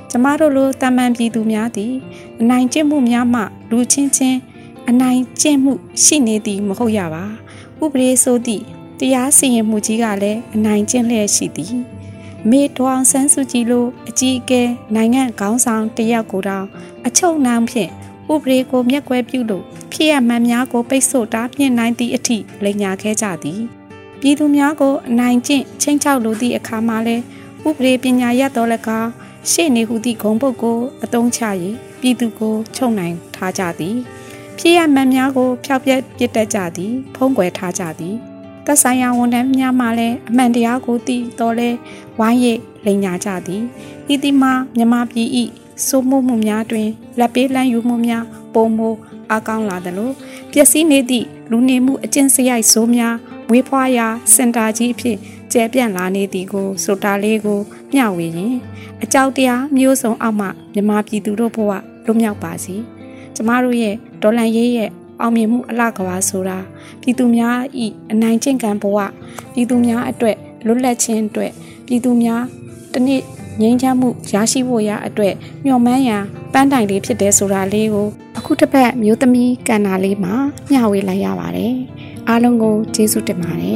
ကျမတို့လိုတာမန်ပြည်သူများသည်အနိုင်ကျင့်မှုများမှလူချင်းချင်းအနိုင်ကျင့်မှုရှိနေသည်မဟုတ်ရပါဥပဒေဆိုသည့်တရားစီရင်မှုကြီးကလည်းအနိုင်ကျင့်လျက်ရှိသည်မေဒေါအောင်ဆန်းစုကြည်လိုအကြီးအကဲနိုင်ငံခေါင်းဆောင်တယောက်ကိုတောင်အချုပ်နှောင်ဖြင့်ဥပဒေကိုမျက်ကွယ်ပြုလို့ဖြစ်ရမှန်များကိုပိတ်ဆို့တားမြစ်နိုင်သည့်အထိလိမ်ညာခဲ့ကြသည်ပြည်သူများကိုအနိုင်ကျင့်ချင်းချောက်လိုသည့်အခါမှာလဲဥပဒေပညာရပ်တော်လည်းကောင်းရှေ့နေဟုသည့်ဂုဏ်ပုဒ်ကိုအသုံးချ၍ပြည်သူကိုချုပ်နိုင်ထားကြသည်ဖြစ်ရမှန်များကိုဖျောက်ပြက်ပစ်တတ်ကြသည်ဖုံးကွယ်ထားကြသည်သက်ဆိုင်ရာဝန်ထမ်းများမှလည်းအမှန်တရားကိုသိတော်လဲဝိုင်းရိပ်လိမ်ညာကြသည်ဤသည်မှာမြန်မာပြည်၏စိုးမိုးမှုများတွင်လက်ပေးလမ်းယူမှုများပုံမိုအကောင်းလာသလိုပျက်စီးနေသည့်လူနေမှုအကျင့်စရိုက်ဆိုးများဝေးဖွားရာစင်တာကြီးအဖြစ်ကျယ်ပြန့်လာနေသည်ကိုဆိုတာလေးကိုမျှဝေရင်အကြောက်တရားမျိုးစုံအောက်မှမြန်မာပြည်သူတို့ဘဝလွတ်မြောက်ပါစေကျမတို့ရဲ့ဒေါ်လန်ရေးရဲ့အောင်မြင်မှုအလှကဘာဆိုတာပြည်သူများဤအနိုင်ကျင့်ကံဘဝပြည်သူများအတွက်လွတ်လပ်ခြင်းအတွက်ပြည်သူများတနေ့ငြိမ်းချမ်းမှုရရှိဖို့ရအတွက်မျှော်မှန်းရာပန်းတိုင်လေးဖြစ်တယ်ဆိုတာလေးကိုအခုတစ်ပတ်မျိုးသမီးကဏ္ဍလေးမှာမျှဝေလိုက်ရပါတယ်အားလုံးကိုကျေးဇူးတင်ပါတယ်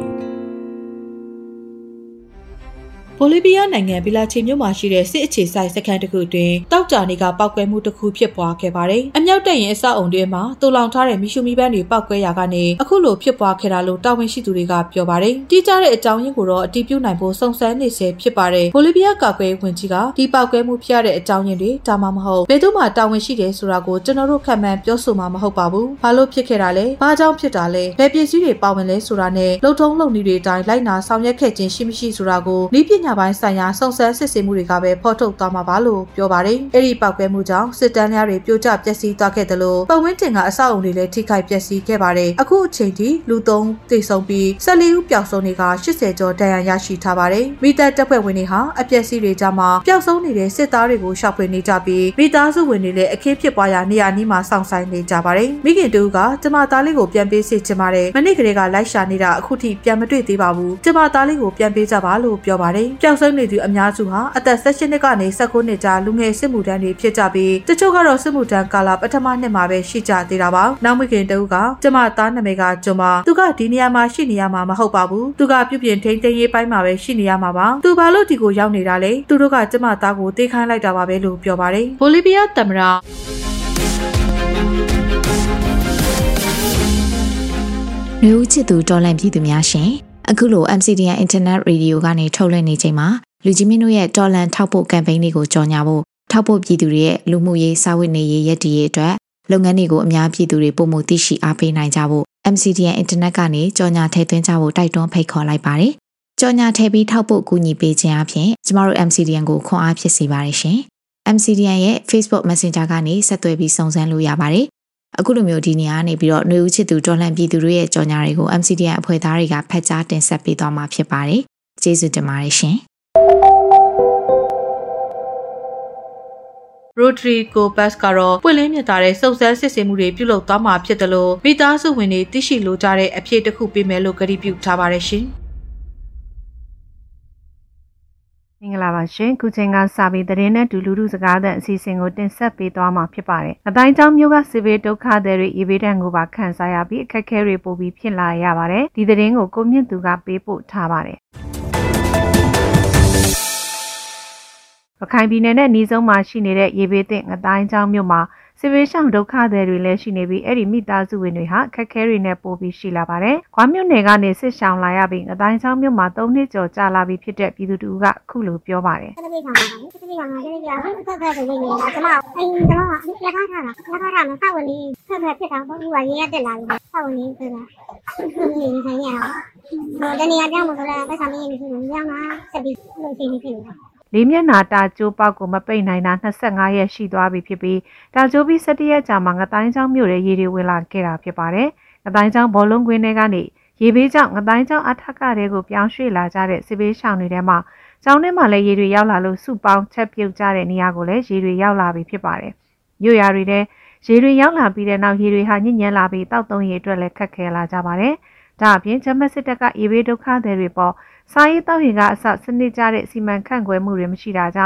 ဘိုလီးဗီးယားနိုင်ငံဘီလာချီမြို့မှာရှိတဲ့စစ်အခြေစိုက်စခန်းတစ်ခုတွင်တောက်ကြနေကပောက်ကွဲမှုတစ်ခုဖြစ်ပွားခဲ့ပါတယ်။အမြောက်တပ်ရင်အဆောက်အုံတွေမှာတူလောင်ထားတဲ့မီရှူမီပန်းတွေပောက်ကွဲရာကနေအခုလိုဖြစ်ပွားခဲ့တာလို့တာဝန်ရှိသူတွေကပြောပါတယ်။တိကျတဲ့အကြောင်းရင်းကိုတော့အတည်ပြုနိုင်ဖို့စုံစမ်းနေဆဲဖြစ်ပါတယ်။ဘိုလီးဗီးယားကာကွယ်ရေးဝန်ကြီးကဒီပောက်ကွဲမှုဖြစ်ရတဲ့အကြောင်းရင်းတွေဒါမှမဟုတ်ဘယ်သူမှတာဝန်ရှိတယ်ဆိုတာကိုကျွန်တော်တို့ခန့်မှန်းပြောဆိုမှာမဟုတ်ပါဘူး။ဘာလို့ဖြစ်ခဲ့တာလဲ။ဘာကြောင့်ဖြစ်တာလဲ။ဘယ်ပစ္စည်းတွေပါဝင်လဲဆိုတာနဲ့လုံထုံးလုံနည်းတွေအတိုင်းလိုက်နာဆောင်ရွက်ခဲ့ခြင်းရှိမရှိဆိုတာကိုနည်းပညာပိုင်းဆိုင်ရာစုံစမ်းစစ်ဆေးမှုတွေကပဲဖော်ထုတ်သွားမှာပါလို့ပြောပါတယ်။အဲ့ဒီပောက်ကွဲမှုကြောင့်စစ်တမ်းများတွေပြိုကျပျက်စီးသွားခဲ့တယ်လို့ပတ်ဝန်းကျင်ကအဆောက်အုံတွေလည်းထိခိုက်ပျက်စီးခဲ့ပါတယ်။အခုအချိန်ထိလူ3သေဆုံးပြီး14ဦးပျောက်ဆုံးတွေက80ကျော်ဒဏ်ရာရရှိထားပါတယ်။မိသားတပ်ဖွဲ့ဝင်တွေဟာအပျက်စီးတွေကြားမှာပျောက်ဆုံးနေတဲ့စစ်သားတွေကိုရှောက်ဖွေနေကြပြီးမိသားစုဝင်တွေလည်းအခင်းဖြစ်ပွားရာနေရာနီးမှာစောင့်ဆိုင်နေကြပါတယ်။မိခင်တူကကျမသားလေးကိုပြန်ပေးစေချင်ပါတယ်။မနေ့ကလေးကလိုက်ရှာနေတာအခုထိပြန်မတွေ့သေးပါဘူး။ကျမသားလေးကိုပြန်ပေးကြပါလို့ပြောပါတယ်။ပျောက်ဆုံးနေသူအများစုဟာအသက်16နှစ်ကနေ19နှစ်ကြားလူငယ်စစ်မှုထမ်းတွေဖြစ်ကြပြီးတချို့ကတော့စစ်မှုထမ်းကာလပထမနှစ်မှာပဲရှိကြသေးတာပါ။နောက်မိခင်တူကကျမသားနာမည်ကကျွန်းပါသူကဒီနေရာမှာရှိနေရမှာမဟုတ်ပါဘူး။သူကပြုပြင်ထိန်းသိမ်းရေးပိုင်းမှာပဲရှိနေရမှာပါ။သူဘာလို့ဒီကိုရောက်နေတာလဲ။သူတို့ကကျမသားကိုတေးခိုင်းလိုက်တာပါပဲလို့ပြောပါတယ်။ဘိုလီးဗီးယားသမ္မတမျိုးချစ်သူတော်လန့်ပြည်သူများရှင်အခုလို MCDN Internet Radio ကနေထုတ်လွှင့်နေချိန်မှာလူကြီးမင်းတို့ရဲ့တော်လန့်ထောက်ပို့ကမ်ပိန်းလေးကိုကြော်ညာဖို့ထောက်ပို့ပြည်သူတွေရဲ့လူမှုရေးစာဝတ်နေရေးရည်တည်ရေးအတွက်လုပ်ငန်းတွေကိုအများပြည်သူတွေပုံမှုသိရှိအားပေးနိုင်ကြဖို့ MCDN Internet ကနေကြော်ညာထည့်သွင်းကြဖို့တိုက်တွန်းဖိတ်ခေါ်လိုက်ပါတယ်။ကြော်ညာထည့်ပြီးထောက်ပို့ကူညီပေးခြင်းအပြင်ကျမတို့ MCDN ကိုခွန်အားဖြစ်စေပါတယ်ရှင်။ MCDN ရဲ့ Facebook Messenger ကနေဆက်သွယ်ပြီးစုံစမ်းလို့ရပါတယ်။အခုလိုမျိုးဒီနေရာနေပြီးတော့ຫນွေဦးချစ်သူတော်လှန်ပြည်သူတွေရဲ့ကြော်ညာတွေကို MCDN အဖွဲ့သားတွေကဖတ်ကြားတင်ဆက်ပေးသွားမှာဖြစ်ပါတယ်။ကျေးဇူးတင်ပါတယ်ရှင်။ Rodrigo Paz ကတော့ပွင့်လင်းမြင်သာတဲ့စုံစမ်းစစ်ဆေးမှုတွေပြုလုပ်သွားမှာဖြစ်တယ်လို့မိသားစုဝင်တွေသိရှိလိုကြတဲ့အဖြစ်တစ်ခုပေးမယ်လို့ကတိပြုထားပါတယ်ရှင်။မင်္ဂလာပါရှင်ခုချိန်ကစာပေသတင်းနဲ့လူလူစကားတဲ့အစီအစဉ်ကိုတင်ဆက်ပေးသွားမှာဖြစ်ပါတယ်။အတိုင်းကျောင်းမျိုးကစစ်ဘေးဒုက္ခသည်တွေရေဘေးဒဏ်ကိုပါခံစားရပြီးအခက်အခဲတွေပိုပြီးဖြစ်လာရပါတယ်။ဒီသတင်းကိုကိုမြင့်သူကပေးပို့ထားပါတယ်။ရခိုင်ပြည်နယ်နဲ့အနီးဆုံးမှာရှိနေတဲ့ရေဘေးသင့်အတိုင်းကျောင်းမျိုးမှာစစ်ဘေးရှောင်ဒုက္ခသည်တွေလည်းရှိနေပြီးအဲ့ဒီမိသားစုဝင်တွေဟာအခက်အခဲတွေနဲ့ပိုပြီးရှိလာပါတယ်။ခွာမြို့နယ်ကနေစစ်ရှောင်လာရပြီးအတိုင်းကျောင်းမျိုးမှာ3နှစ်ကျော်ကြာလာပြီးဖြစ်တဲ့ပြည်သူတို့ကအခုလိုပြောပါတယ်။စစ်ဘေးရှောင်အခက်အခဲတွေနေတာကျမအိမ်တော့လက်ထားထားတာမဆောက်ဝင်လေးဆက်ဆက်ဖြစ်တာပေါ့ဒီကရေရတက်လာပြီဆောက်ဝင်လေးဆိုတာနေဆိုင်ရတော့တနေရာကြောင်းမဆိုတော့ပတ်ဆောင်လေးနေရှိနေမှာဆက်ပြီးလို့ရှိနေဖြစ်နေတာလေးမျက်နှာတာကျိုးပေါက်ကိုမပိတ်နိုင်တာ25ရက်ရှိသွားပြီဖြစ်ပြီးတာကျိုးပြီး17ရက်ကြာမှငတိုင်းချောင်းမြို့ရဲ့ရေတွေဝင်လာခဲ့တာဖြစ်ပါတယ်။ငတိုင်းချောင်းဘောလုံးကွင်းထဲကနေရေဘေးကြောင့်ငတိုင်းချောင်းအထက်ကတွေကိုပြောင်းရွှေ့လာကြတဲ့စစ်ဘေးရှောင်တွေထဲမှာကျောင်းထဲမှာလည်းရေတွေရောက်လာလို့စုပေါင်းချက်ပြုတ်ကြတဲ့နေရာကိုလည်းရေတွေရောက်လာပြီဖြစ်ပါတယ်။မြို့ရွာတွေထဲရေတွေရောက်လာပြီးတဲ့နောက်ရေတွေဟာညစ်ညမ်းလာပြီးတောက်သုံးရေအတွက်လည်းခက်ခဲလာကြပါတယ်။ဒါအပြင်ဂျမတ်စစ်တပ်ကရေဘေးဒုက္ခသည်တွေပေါ်စာရေးတောက်ရင်ကအစစနစ်ကြတဲ့စီမံခန့်ခွဲမှုတွေမရှိတာကြောင့်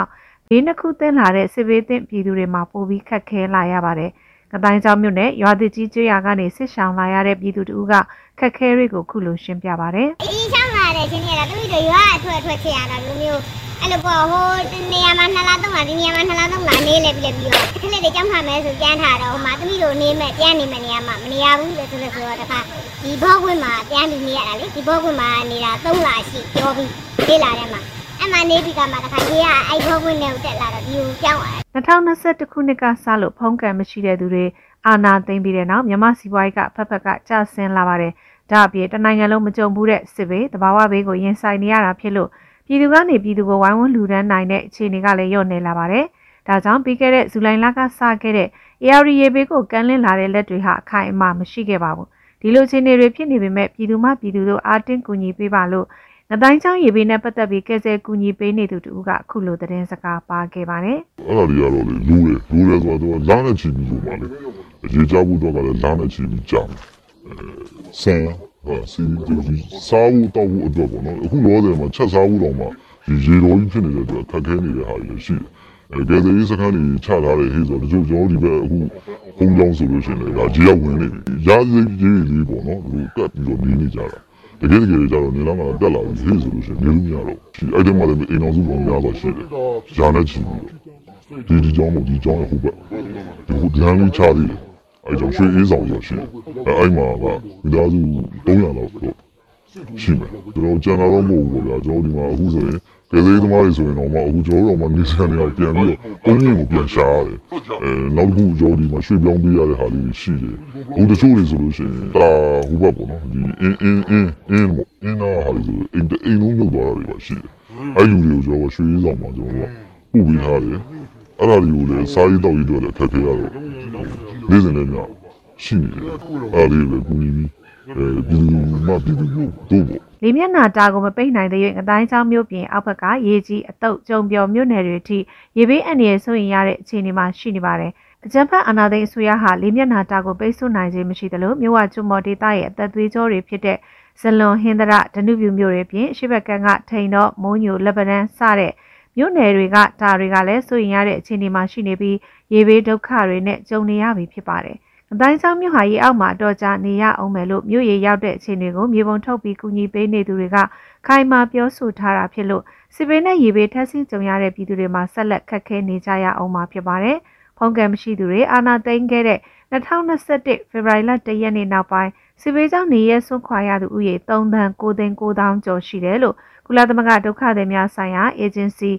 ဒီနှစ်ခုသင်လာတဲ့စစ်ဘေးသင့်ပြည်သူတွေမှာပိုပြီးခက်ခဲလာရပါတယ်။ကတိုင်းကျောင်းမြို့နယ်ရွာသစ်ကြီးကျွော်ကနေစစ်ဆောင်လာရတဲ့ပြည်သူတို့ကခက်ခဲတွေကိုခုလိုရှင်းပြပါတယ်။ဒီချောင်းလာတဲ့ချင်းတွေကသူတို့ရွာအထွက်ချင်ရတာမျိုးအဲ့လိုပေါ့ဟိုနေရာမှာ2လ3လဒီနေရာမှာ2လ3လနေလေပြီးတော့ခက်လက်တွေကြောင်းထားမယ်ဆိုကြမ်းထားတော့ဟိုမှာသမီးတို့နေမဲ့ပြန်နေမဲ့နေရာမှာမနေရဘူးလို့ဆိုတော့တခါဒီဘောကွင်းမှာပြန်ပြီးနေရတာလေဒီဘောကွင်းမှာနေတာ3လရှိပြောပြီးလေ့လာတယ်မှာအမှနေပြီးကမှတခါကြီးကအဲ့ဘောကွင်းနဲ့တက်လာတော့ဒီကိုကြောင်း 2021ခုနှစ်ကစလို့ဖုံးကံမရှိတဲ့သူတွေအာဏာသိမ်းပြီးတဲ့နောက်မြန်မာစီးပွားရေးကဖက်ဖက်ကကျဆင်းလာပါတယ်။ဒါအပြင်တနိုင်ငံလုံးမကြုံဘူးတဲ့စစ်ဘေးတဘာဝဘေးကိုရင်ဆိုင်နေရတာဖြစ်လို့ပြည်သူကနေပြည်သူကိုဝိုင်းဝန်းလူဒန်းနိုင်တဲ့အခြေအနေကလည်းလျော့နေလာပါတယ်။ဒါကြောင့်ပြီးခဲ့တဲ့ဇူလိုင်လကစခဲ့တဲ့ AR ရေဘေးကိုကမ်းလှမ်းလာတဲ့လက်တွေဟာအခိုင်အမာမရှိခဲ့ပါဘူး။ဒီလိုအခြေအနေတွေဖြစ်နေပေမဲ့ပြည်သူမှပြည်သူတို့အားတင်းကူညီပေးပါလို့ငတိုင်းချောင်းရေဘေးနဲ့ပတ်သက်ပြီးကဲဆဲကူညီပေးနေသူတူကအခုလိုသတင်းစကားပါခဲ့ပါတယ်။အဲ့ဒါတွေကတော့လေလူရဲဆိုတော့လာနဲ့ချီပြီးလို့ပါလေ။ရေချဘူးတော့ကလည်းလာနဲ့ချီပြီးကြောင်းဆန်စီဒီစားဘူးတော့ဘူးအတွက်ပေါ့နော်အခုလောတယ်မှာချက်စားဘူးတော့မှဒီရေတော်ကြီးဖြစ်နေတဲ့အတွက်ခက်ခဲနေတဲ့ဟာတွေရှိတယ်ကဲတဲ့စကန်ကြီးချထားတဲ့ဟေးဆိုတော့ကျွန်တော်ဒီဘက်အခုဘုံကြောင်းဆိုလို့ရှိရင်ဒါကြီးရောက်ဝင်နေပြီရာဇိကြီးလေးပေါ့နော်သူကတ်ပြီးတော့နေနေကြတာတကယ်ကြတော့နေလာမှာတက်လာပြီးဟေးဆိုလို့ရှိရင်နေလို့မရတော့အဲ့ဒီမှာလည်းအိမ်အောင်စုပေါင်းများတော့ရှိတယ်ဂျာနဲ့ချီပြီးဒီကြောင်းကိုဒီကြောင်းရဲ့ဟိုဘက်ဒီဒန်းလေးချသေးတယ်အဲ့ကြောင့်ရွှေအေးဆောင်ရရှိအဲ့မှာကမိသားစု300လောက်တော့ရှိမယ်ကျွန်တော်ကျန်တာတော့မဟုတ်ဘူးဗျာကျွန်တော်ဒီမှာအခုဆိုရင်ကလေးသမားတွေဆိုရင်တော့အခုကျွန်တော်တို့တော့မနေစနေအောင်ပြန်ပြီးတော့ကုန်းကြီးကိုပြန်ရှာရတယ်နောက်တစ်ခုကျွန်တော်ဒီမှာရွှေပြောင်းပေးရတဲ့ဟာလေးရှိတယ်အခုတချို့တွေဆိုလို့ရှိရင်ဒါဟိုဘက်ပေါ့နော်ဒီအင်းနာဟာဒီအိမ်လုံးလောက်သွားတာတွေပါရှိတယ်အဲ့လူတွေကိုကျွန်တော်ရွှေအေးဆောင်မှာကျွန်တော်တို့ပို့ပေးထားတယ်အဲ့ဒါတွေကိုလည်းစားရေးတောက်ရေးတွေလည်းခက်ခဲရတော့နေ့စဉ်လည်းများရှိနေတယ်အဲ့ဒီလည်းကူညီပြီးလေမျက်နှာတာကိုမပိတ်နိုင်တဲ့၍ငတိုင်းချောင်းမြို့ပြင်အောက်ဘက်ကရေကြီးအတုပ်ကြုံပြော်မြို့နယ်တွေအထိရေဘေးအန္တရာယ်ဆိုရင်ရတဲ့အခြေအနေမှာရှိနေပါတယ်။အကြံဖက်အာဏာသိမ်းအစိုးရဟာလေမျက်နှာတာကိုပိတ်ဆို့နိုင်ခြင်းမရှိသလိုမြို့ဝကျွမော်ဒေသရဲ့အသက်သွေးကြောတွေဖြစ်တဲ့ဇလွန်ဟင်္ဒရဒနုပြူမြို့တွေပြင်ရှေ့ဘက်ကကထိန်တော့မုံညိုလက်ပံစတဲ့မြို့နယ်တွေကဒါတွေကလည်းဆိုရင်ရတဲ့အခြေအနေမှာရှိနေပြီးရေဘေးဒုက္ခတွေနဲ့ကြုံနေရပြီဖြစ်ပါတယ်။အတိုင်းချောင်းမြို့ဟာရေအောက်မှာတော့ကြနေရအောင်မယ်လို့မြို့ရေရောက်တဲ့အခြေအနေကိုမြေပုံထုတ်ပြီးကူညီပေးနေသူတွေကခိုင်မာပြောဆိုထားတာဖြစ်လို့စစ်ဘေးနဲ့ရေဘေးထပ်ဆင့်ကြုံရတဲ့ပြည်သူတွေမှာဆက်လက်ခက်ခဲနေကြရအောင်မှာဖြစ်ပါတယ်။ဖုံးကံမရှိသူတွေအာဏာသိမ်းခဲ့တဲ့2021ဖေဖော်ဝါရီလ1ရက်နေ့နောက်ပိုင်းစစ်ဘေးကြောင့်နေရဆွန့်ခွာရသူဦးရေ3,900,000 ကျော်ရှိတယ်လို့ကုလသမဂ္ဂဒုက္ခသည်များဆိုင်ရာအေဂျင်စီ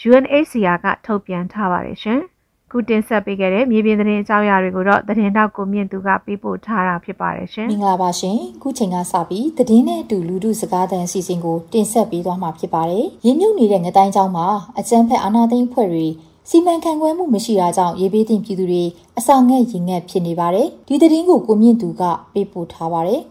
UNHCR ကထုတ်ပြန်ထားပါတယ်ရှင်။ခုတင်ဆက်ပေးခဲ့တဲ့မြေပြင်သတင်းအကြောင်းအရာတွေကိုတော့သတင်းတောက်ကိုမြင့်သူကပေးပို့ထားတာဖြစ်ပါတယ်ရှင်။မင်္ဂလာပါရှင်။ခုချိန်ကစပြီးသတင်းနဲ့အတူလူထုစကားသံအစီအစဉ်ကိုတင်ဆက်ပေးသွားမှာဖြစ်ပါတယ်။ရင်းမြုပ်နေတဲ့ငတိုင်းကျောင်းမှာအကြမ်းဖက်အာဏာသိမ်းအဖွဲ့တွေစီမံခန့်ခွဲမှုမရှိတာကြောင့်ရေဘေးသင့်ပြည်သူတွေအစာငတ်ရင်ငတ်ဖြစ်နေပါတယ်။ဒီသတင်းကိုကိုမြင့်သူကပေးပို့ထားပါတယ်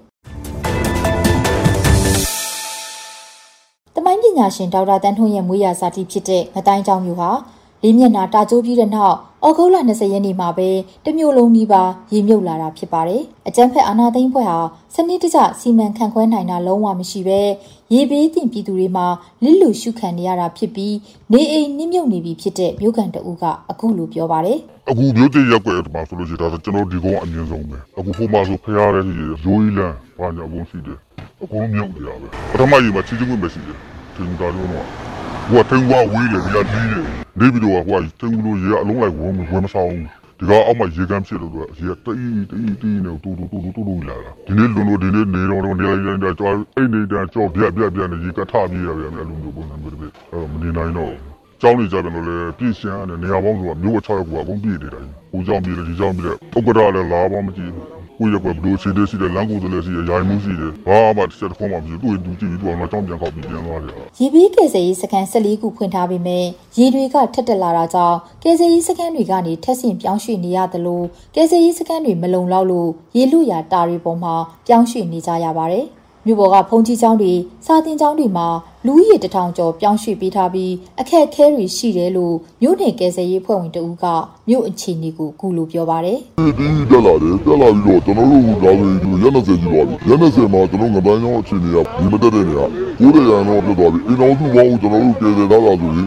။တမိုင်းပညာရှင်ဒေါက်တာတန်းထွန်းရဲ့မွေးရာဇာတိဖြစ်တဲ့ငတိုင်းကျောင်းမျိုးဟာလေးမျက်နှာတာကျိုးပြီးတဲ့နောက်ဩဂုတ်လ20ရက်နေ့မှာပဲတမျိုးလုံးနီးပါးရေမြုပ်လာတာဖြစ်ပါတယ်။အကြမ်းဖက်အာဏာသိမ်းဖွဲ့ဟာစနစ်တကျစီမံခန့်ခွဲနိုင်တာလုံးဝမရှိပဲရေဘေးသင့်ပြည်သူတွေမှာလစ်လူရှုခံနေရတာဖြစ်ပြီးနေအိမ်နစ်မြုပ်နေပြီဖြစ်တဲ့မြို့ကန်တအုပ်ကအခုလိုပြောပါတယ်။အခုမြို့ကြီးရက်ွယ်မှာဆိုလို့ရှိရင်ဒါကျွန်တော်ဒီကောင်အမြင်ဆုံးပဲ။အခုဟိုမှာဆိုဖျားတဲ့ကြီးရိုးကြီးလန်းဘာညာဘုံရှိတယ်။အခုမြုပ်နေရပဲ။ပထမကြီးမှာချီချင်းဝင်ပဲရှိတယ်။ဒီကောင်တော့ဟိုကထင်းဝါဝေးတယ်ဒီကဒီးတယ်နေပြီးတော့ဟိုကထင်းလို့ရေအလုံးလိုက်ဝင်မဆောင်ဒီကအောက်မှာရေကမ်းဖြစ်လို့ရေတီးနေတူလာတာဒီနေ့လွန်လို့ဒီနေ့နေတော့နေလိုက်တယ်ကြောအိတ်နေတာကြောပြနေရေကထပြေးရတယ်အဲ့လိုမျိုးပုံစံမျိုးတွေမနေနိုင်တော့ကျောင်းနေကြတယ်လို့လေပြည့်စံတယ်နေရာပေါင်းဆိုတာမျိုး6ရက်ကအကုန်ပြည့်နေတယ်ဟိုကျောင်းပြေးတယ်ဒီကျောင်းပြေးတယ်ဥက္ကဋ္ဌလည်းလာပါမကြည့်ကိုရကဘလို့စီတဲ့စီတဲ့လမ်းကိုတည်းလည်းစီရိုင်းမှုစီတယ်ဘာမှတစ်ချက်တစ်ခုမှမရှိဘူးသူကြည့်ပြီးတော့တော့ပြန်ကောက်ပြီးပြန်သွားတယ်ရေဘေးကယ်ဆယ်ရေးစခန်း14ခုဖွင့်ထားပေမဲ့ရေတွေကထက်တက်လာတာကြောင့်ကယ်ဆယ်ရေးစခန်းတွေကနေထက်ဆင့်ပြောင်းရွှေ့နေရသလိုကယ်ဆယ်ရေးစခန်းတွေမလုံလောက်လို့ရေလူရာတာတွေပေါ်မှာပြောင်းရွှေ့နေကြရပါတယ်မြို့ပေါ်ကဖုန်ကြီးကျောင်းတွေစာသင်ကျောင်းတွေမှာလူဦးရေ1000ကျော်ပြောင်းရွှေ့ပေးထားပြီးအခက်အခဲတွေရှိတယ်လို့မြို့နယ်ကယ်ဆယ်ရေးဖွဲ့ဝင်တဦးကမြို့အခြေအနေကိုကူလို့ပြောပါတယ်ဒီတက်လာပြီးတော့ကျွန်တော်တို့လာပြီးရက်20ကြီးပါပြီရက်20မှာကျွန်တော်ငပိုင်းကျောင်းအခြေအနေကဒီမတက်တဲ့နေရာ900ရန်တော့ပြတ်သွားပြီအိမ်တော်စုဘောင်းကျွန်တော်တို့ကယ်ဆယ်ထားတာဆိုရင်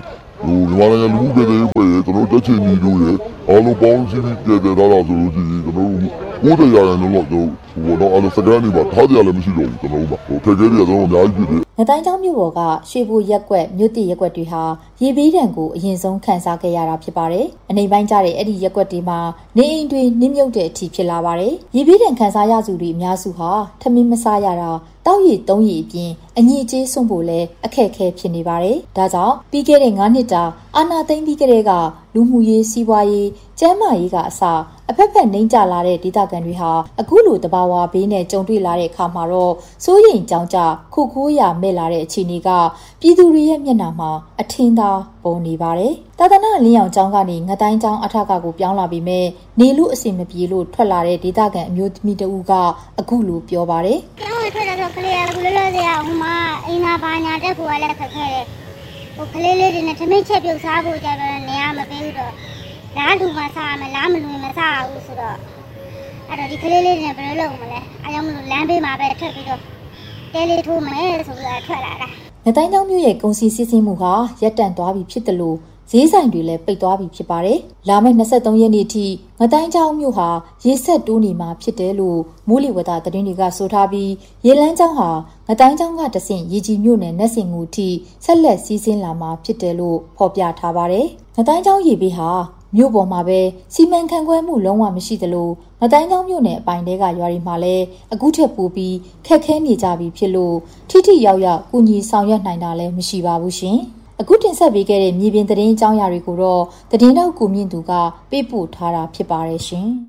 မြန်မာနိုင်ငံလူမှုကယ်ဆယ်ရေးဖွဲ့ရဲ့ကျွန်တော်တက်ချင်ကြီးတို့ရဲ့အားလုံးပေါင်းစည်းပြီးကယ်ဆယ်ထားတာဆိုလို့ရှိရင်ကျွန်တော်90ရာခိုင်နှုန်းလောက်တော့ဟိုတော့အားလုံးစကန်နေပါထားကြလည်းမရှိတော့ဘူးကျွန်တော်တို့ဟိုခက်ခဲတွေကတော့အများကြီးဖြစ်တယ်ငတိုင်းကျောင်းမြို့ပေါ်ကရွှေဘိုရက်ကွက်မြို့တိရက်ကွက်တွေဟာရေဘေးဒဏ်ကိုအရင်ဆုံးခံစားခဲ့ရတာဖြစ်ပါတယ်။အနေပိုင်းကြတဲ့အဲ့ဒီရက်ကွက်တွေမှာနေအိမ်တွေနှင်းမြုပ်တဲ့အထိဖြစ်လာပါတယ်။ရေဘေးဒဏ်ခံစားရသူတွေအများစုဟာထမင်းမစားရတာတောက်ရည်သုံးရည်အပြင်အညစ်အကြေးဆုံးဖို့လည်းအခက်အခဲဖြစ်နေပါတယ်။ဒါကြောင့်ပြီးခဲ့တဲ့9နှစ်တာအာဏာသိမ်းပြီးကတည်းကလူမှုရေးစီးပွားရေးကျန်းမာရေးကအစအဖက်ဖက်နှိမ့်ကျလာတဲ့ဒေသခံတွေဟာအခုလိုတဘာဝဘေးနဲ့ကြုံတွေ့လာတဲ့အခါမှာတော့စိုးရိမ်ကြောင်ကြခုခိုးရမဲ့လာတဲ့အခြေအနေကပြည်သူတွေရဲ့မျက်နှာမှာအထင်သာပေါ်နေပါတယ်။သာသနာလင်းအောင်ကျောင်းကနေငတိုင်းကျောင်းအထက်ကကိုပြောင်းလာပြီးမဲ့နေလို့အဆင်မပြေလို့ထွက်လာတဲ့ဒေသခံအမျိုးသမီးတဦးကအခုလိုပြောပါတယ်။ကျောင်းထွက်တော့ကလေးကလောလောဆယ်ဟိုမှာအိမ်သာဘာညာတက်ဖို့လည်းခက်ခဲတယ်။ဟိုကလေးလေးတွေနဲ့သမင်းချက်ပြုတ်စားဖို့ကြတော့နေရာမပေးဘူးတော့လားလူမစားမလားမလူမစားဘူးဆိုတော့အဲ့တော့ဒီကလေးလေးတွေဘယ်လိုလုပ်မလဲအားကြောင့်မလို့လမ်းဘေးမှာပဲထွက်ပြီးတော့တဲလေးထိုးမယ်ဆိုပြီးထွက်လာတာငတိုင်းကျောင်းမြို့ရဲ့ကုန်စည်စီးဆင်းမှုဟာရပ်တန့်သွားပြီဖြစ်တယ်လို့ဈေးဆိုင်တွေလည်းပိတ်သွားပြီဖြစ်ပါတယ်။လာမယ့်23ရက်နေ့ထိငတိုင်းကျောင်းမြို့ဟာရေဆက်တိုးနေမှာဖြစ်တယ်လို့မိုးလေဝသသတင်းတွေကဆိုထားပြီးရေလန်းကျောင်းဟာငတိုင်းကျောင်းကတဆင့်ရေကြီးမြို့နယ်နက်စင်ငူထိဆက်လက်စီးဆင်းလာမှာဖြစ်တယ်လို့ဖော်ပြထားပါတယ်။ငတိုင်းကျောင်းရေဘေးဟာမြို့ပေါ်မှာပဲစီမံခန့်ခွဲမှုလုံးဝမရှိသလိုငတိုင်းကျောင်းမြို့နယ်အပိုင်းတဲကရွာတွေမှာလည်းအခုထက်ပိုပြီးခက်ခဲနေကြပြီဖြစ်လို့ထိထိရောက်ရောက်ကူညီဆောင်ရွက်နိုင်တာလည်းမရှိပါဘူးရှင်။အခုတင်ဆက်ပေးခဲ့တဲ့မြေပြင်သတင်းအကြောင်းအရာတွေကိုတော့သတင်းတောက်ကိုမြင့်သူကပေးပို့ထားတာဖြစ်ပါတယ်ရှင်။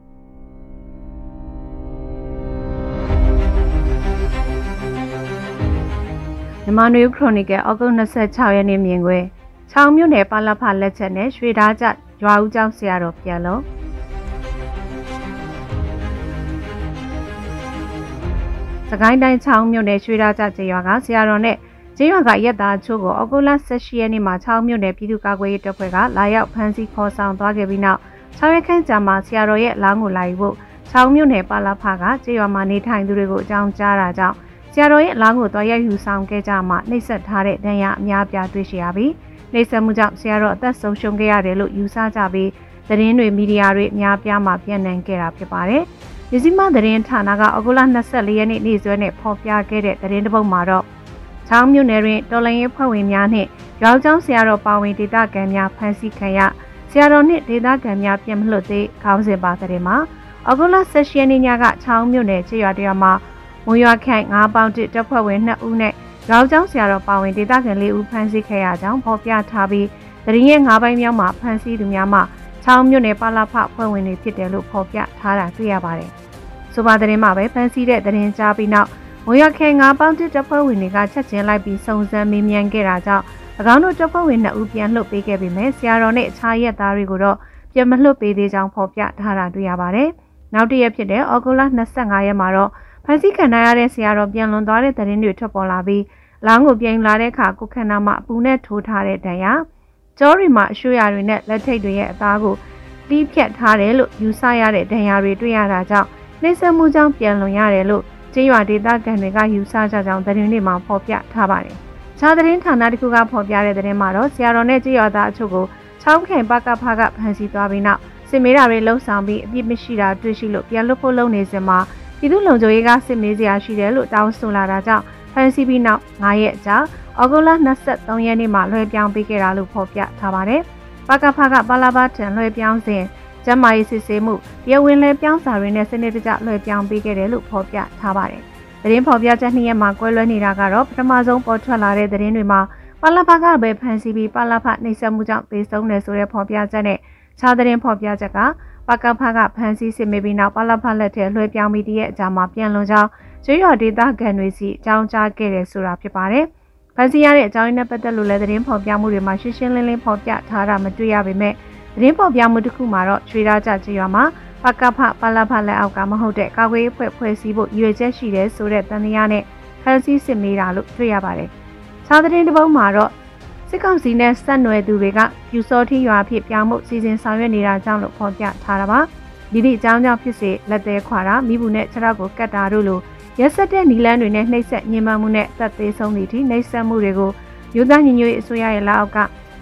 မြန်မာနွေခရိုနီကယ်ဩဂုတ်26ရက်နေ့မြင်ကွယ်ချောင်းမြို့နယ်ပါလဖလက်ချက်နဲ့ရွှေဓာကျရွာဦးကျောင်းဆရာတော်ပြန်လို့စကိုင်းတိုင်းချောင်းမြို့နယ်ရွှေဓာကျကျေးရွာကဆရာတော်နဲ့ကျေးရွာကရက်သားချို့ကိုဩဂုတ်လ18ရက်နေ့မှာချောင်းမြို့နယ်ပြည်သူ့ကာကွယ်ရေးတပ်ဖွဲ့ကလာရောက်ဖမ်းဆီးခေါ်ဆောင်သွားခဲ့ပြီးနောက်6ရက်ခန့်ကြာမှဆရာတော်ရဲ့လောင်းကိုလာယူဖို့ချောင်းမြို့နယ်ပါလဖကကျေးရွာမှာနေထိုင်သူတွေကိုအကြောင်းကြားတာကြောင့်ဆရာတော်ရဲ့လောင်းကိုတွားရိုက်ယူဆောင်ခဲ့ကြမှနှိပ်စက်ထားတဲ့ဒဏ်ရာအများပြားတွေ့ရှိရပြီးနှိပ်စက်မှုကြောင့်ဆရာတော်အသက်ဆုံးရှုံးခဲ့ရတယ်လို့ယူဆကြပြီးသတင်းတွေမီဒီယာတွေအများပြားမှပြန့်နှံ့ခဲ့တာဖြစ်ပါတယ်။ဒီစီမသတင်းဌာနကဩဂုတ်လ24ရက်နေ့နေ့စွဲနဲ့ဖော်ပြခဲ့တဲ့သတင်းတစ်ပုဒ်မှာတော့ချောင်းမြို့နယ်တွင်တော်လှန်ရေးဖွဲ့ဝင်များနှင့်ရောင်းကျောင်းဆရာတော်ပါဝင်ဒေသခံများဖမ်းဆီးခံရဆရာတော်နှင့်ဒေသခံများပြန်မလွတ်သေးခေါင်းစဉ်ပါတဲ့မှာဩဂုတ်လ18ရက်နေ့ညကချောင်းမြို့နယ်ခြေရွာတရွာမှာမွန်ရွာခန့်9ပေါင်တစ်တပ်ဖွဲ့ဝင်2ဦးနဲ့ရောင်းကျောင်းဆရာတော်ပါဝင်ဒေသခံ4ဦးဖမ်းဆီးခဲ့ရကြောင်းဖော်ပြထားပြီးသတင်းရဲ့9ပိုင်းမြောက်မှာဖမ်းဆီးသူများမှချောင်းမြို့နယ်ပါလာဖဖွဲ့ဝင်တွေဖြစ်တယ်လို့ဖော်ပြထားတာတွေ့ရပါတယ်။ဆိုပါသတင်းမှာပဲဖမ်းဆီးတဲ့သတင်းကြားပြီးနောက်မွန်ရွာခန့်9ပေါင်တစ်တပ်ဖွဲ့ဝင်တွေကချက်ချင်းလိုက်ပြီးစုံစမ်းမေးမြန်းခဲ့တာကြောင့်၎င်းတို့တပ်ဖွဲ့ဝင်2ဦးပြန်လွှတ်ပေးခဲ့ပေမဲ့ဆရာတော်နဲ့အခြားရက်သားတွေကိုတော့ပြန်မလွှတ်ပေးသေးကြောင်းဖော်ပြထားတာတွေ့ရပါတယ်။နောက်တစ်ရက်ဖြစ်တဲ့ဩဂုတ်လ25ရက်မှာတော့ဖမ်းဆီးခံရတဲ့ဆရာတော်ပြန်လွန်သွားတဲ့သတင်းတွေထွက်ပေါ်လာပြီးလောင်းကိုပြန်လာတဲ့အခါကိုခန္ဓာမှာအပူနဲ့ထိုးထားတဲ့ဒဏ်ရာကြောရီမှာအရှူရတွေနဲ့လက်ထိတ်တွေရဲ့အသားကိုလှီးဖြတ်ထားတယ်လို့ယူဆရတဲ့ဒဏ်ရာတွေတွေ့ရတာကြောင့်နှိမ့်ဆက်မှုကြောင့်ပြန်လွန်ရတယ်လို့ကျေးရွာဒေသခံတွေကယူဆကြကြောင်းသတင်းတွေမှာဖော်ပြထားပါတယ်။ခြားသတင်းဌာနတစ်ခုကဖော်ပြတဲ့သတင်းမှာတော့ဆရာတော်နဲ့ကျေးရွာသားအချို့ကိုချောင်းခိုင်ပကဖကဖမ်းဆီးသွားပြီးနောက်စစ်မေးတာတွေလှုပ်ဆောင်ပြီးအပြစ်မရှိတာတွေ့ရှိလို့ပြန်လွတ်ဖို့လုပ်နေစဉ်မှာပြည်သူ့လုံခြုံရေးကစစ်မေးစရာရှိတယ်လို့တောင်းဆိုလာတာကြောင့်ဖမ်းဆီးပြီးနောက်9ရက်ကြာဩဂုတ်လ23ရက်နေ့မှာလွှဲပြောင်းပေးခဲ့တာလို့ဖော်ပြထားပါတယ်။ပကဖကပါလာဘထံလွှဲပြောင်းစဉ်ကျန်းမာရေးစစ်ဆေးမှုတရားဝင်လွှဲပြောင်းစာတွေနဲ့စနစ်တကျလွှဲပြောင်းပေးခဲ့တယ်လို့ဖော်ပြထားပါတယ်။သတင်းဖော်ပြချက်2ရက်မှာကွဲလွဲနေတာကတော့ပထမဆုံးပေါ်ထွက်လာတဲ့သတင်းတွေမှာပါလာဘကပဲဖမ်းဆီးပြီးပါလာဘနှိပ်စက်မှုကြောင့်သေဆုံးတယ်ဆိုတဲ့ဖော်ပြချက်နဲ့ခြားသတင်းဖော်ပြချက်ကပကဖကဖမ်းဆီးစစ်မေးပြီးနောက်ပါလာဘလက်ထဲလွှဲပြောင်းပြီးတရက်အကြာမှာပြန်လွန်ကြောင်းကျွေးရဒေသခံတွေစီအကြောင်းကြားခဲ့တယ်ဆိုတာဖြစ်ပါတယ်။ဖမ်းဆီးရတဲ့အကြောင်းရင်းနဲ့ပတ်သက်လို့လည်းသတင်းဖော်ပြမှုတွေမှာရှင်းရှင်းလင်းလင်းဖော်ပြထားတာမတွေ့ရပေမဲ့သတင်းဖော်ပြမှုတစ်ခုမှာတော့ရွှေရာကြကျေးရွာမှာပကဖပါလာဖလက်အောက်ကမဟုတ်တဲ့ကာကွယ်ရေးဖွဲ့စည်းဖို့ရည်ရွယ်ချက်ရှိတယ်ဆိုတဲ့တန်တရားနဲ့ဖမ်းဆီးစစ်မေးတာလို့တွေ့ရပါတယ်။ခြားသတင်းတစ်ပုဒ်မှာတော့စစ်ကောင်စီနဲ့ဆက်နွယ်သူတွေကယူစောထီရွာဖြစ်ပြောင်းမှုစီစဉ်ဆောင်ရွက်နေတာကြောင့်လို့ဖော်ပြထားတာပါ။ဒီအကြောင်းကြောင့်ဖြစ်စေလက်သေးခွာတာမိဘူးနဲ့ခြေထောက်ကိုကတ်တာတို့လိုရက်ဆက်တဲ့နီလန်းတွေနဲ့နှိပ်စက်ညှဉ်းပန်းမှုနဲ့တပ်သေးဆုံးသည့်အထိနှိပ်စက်မှုတွေကိုယူသားညီညွတ်ရေးအစိုးရရဲ့လက်အောက်က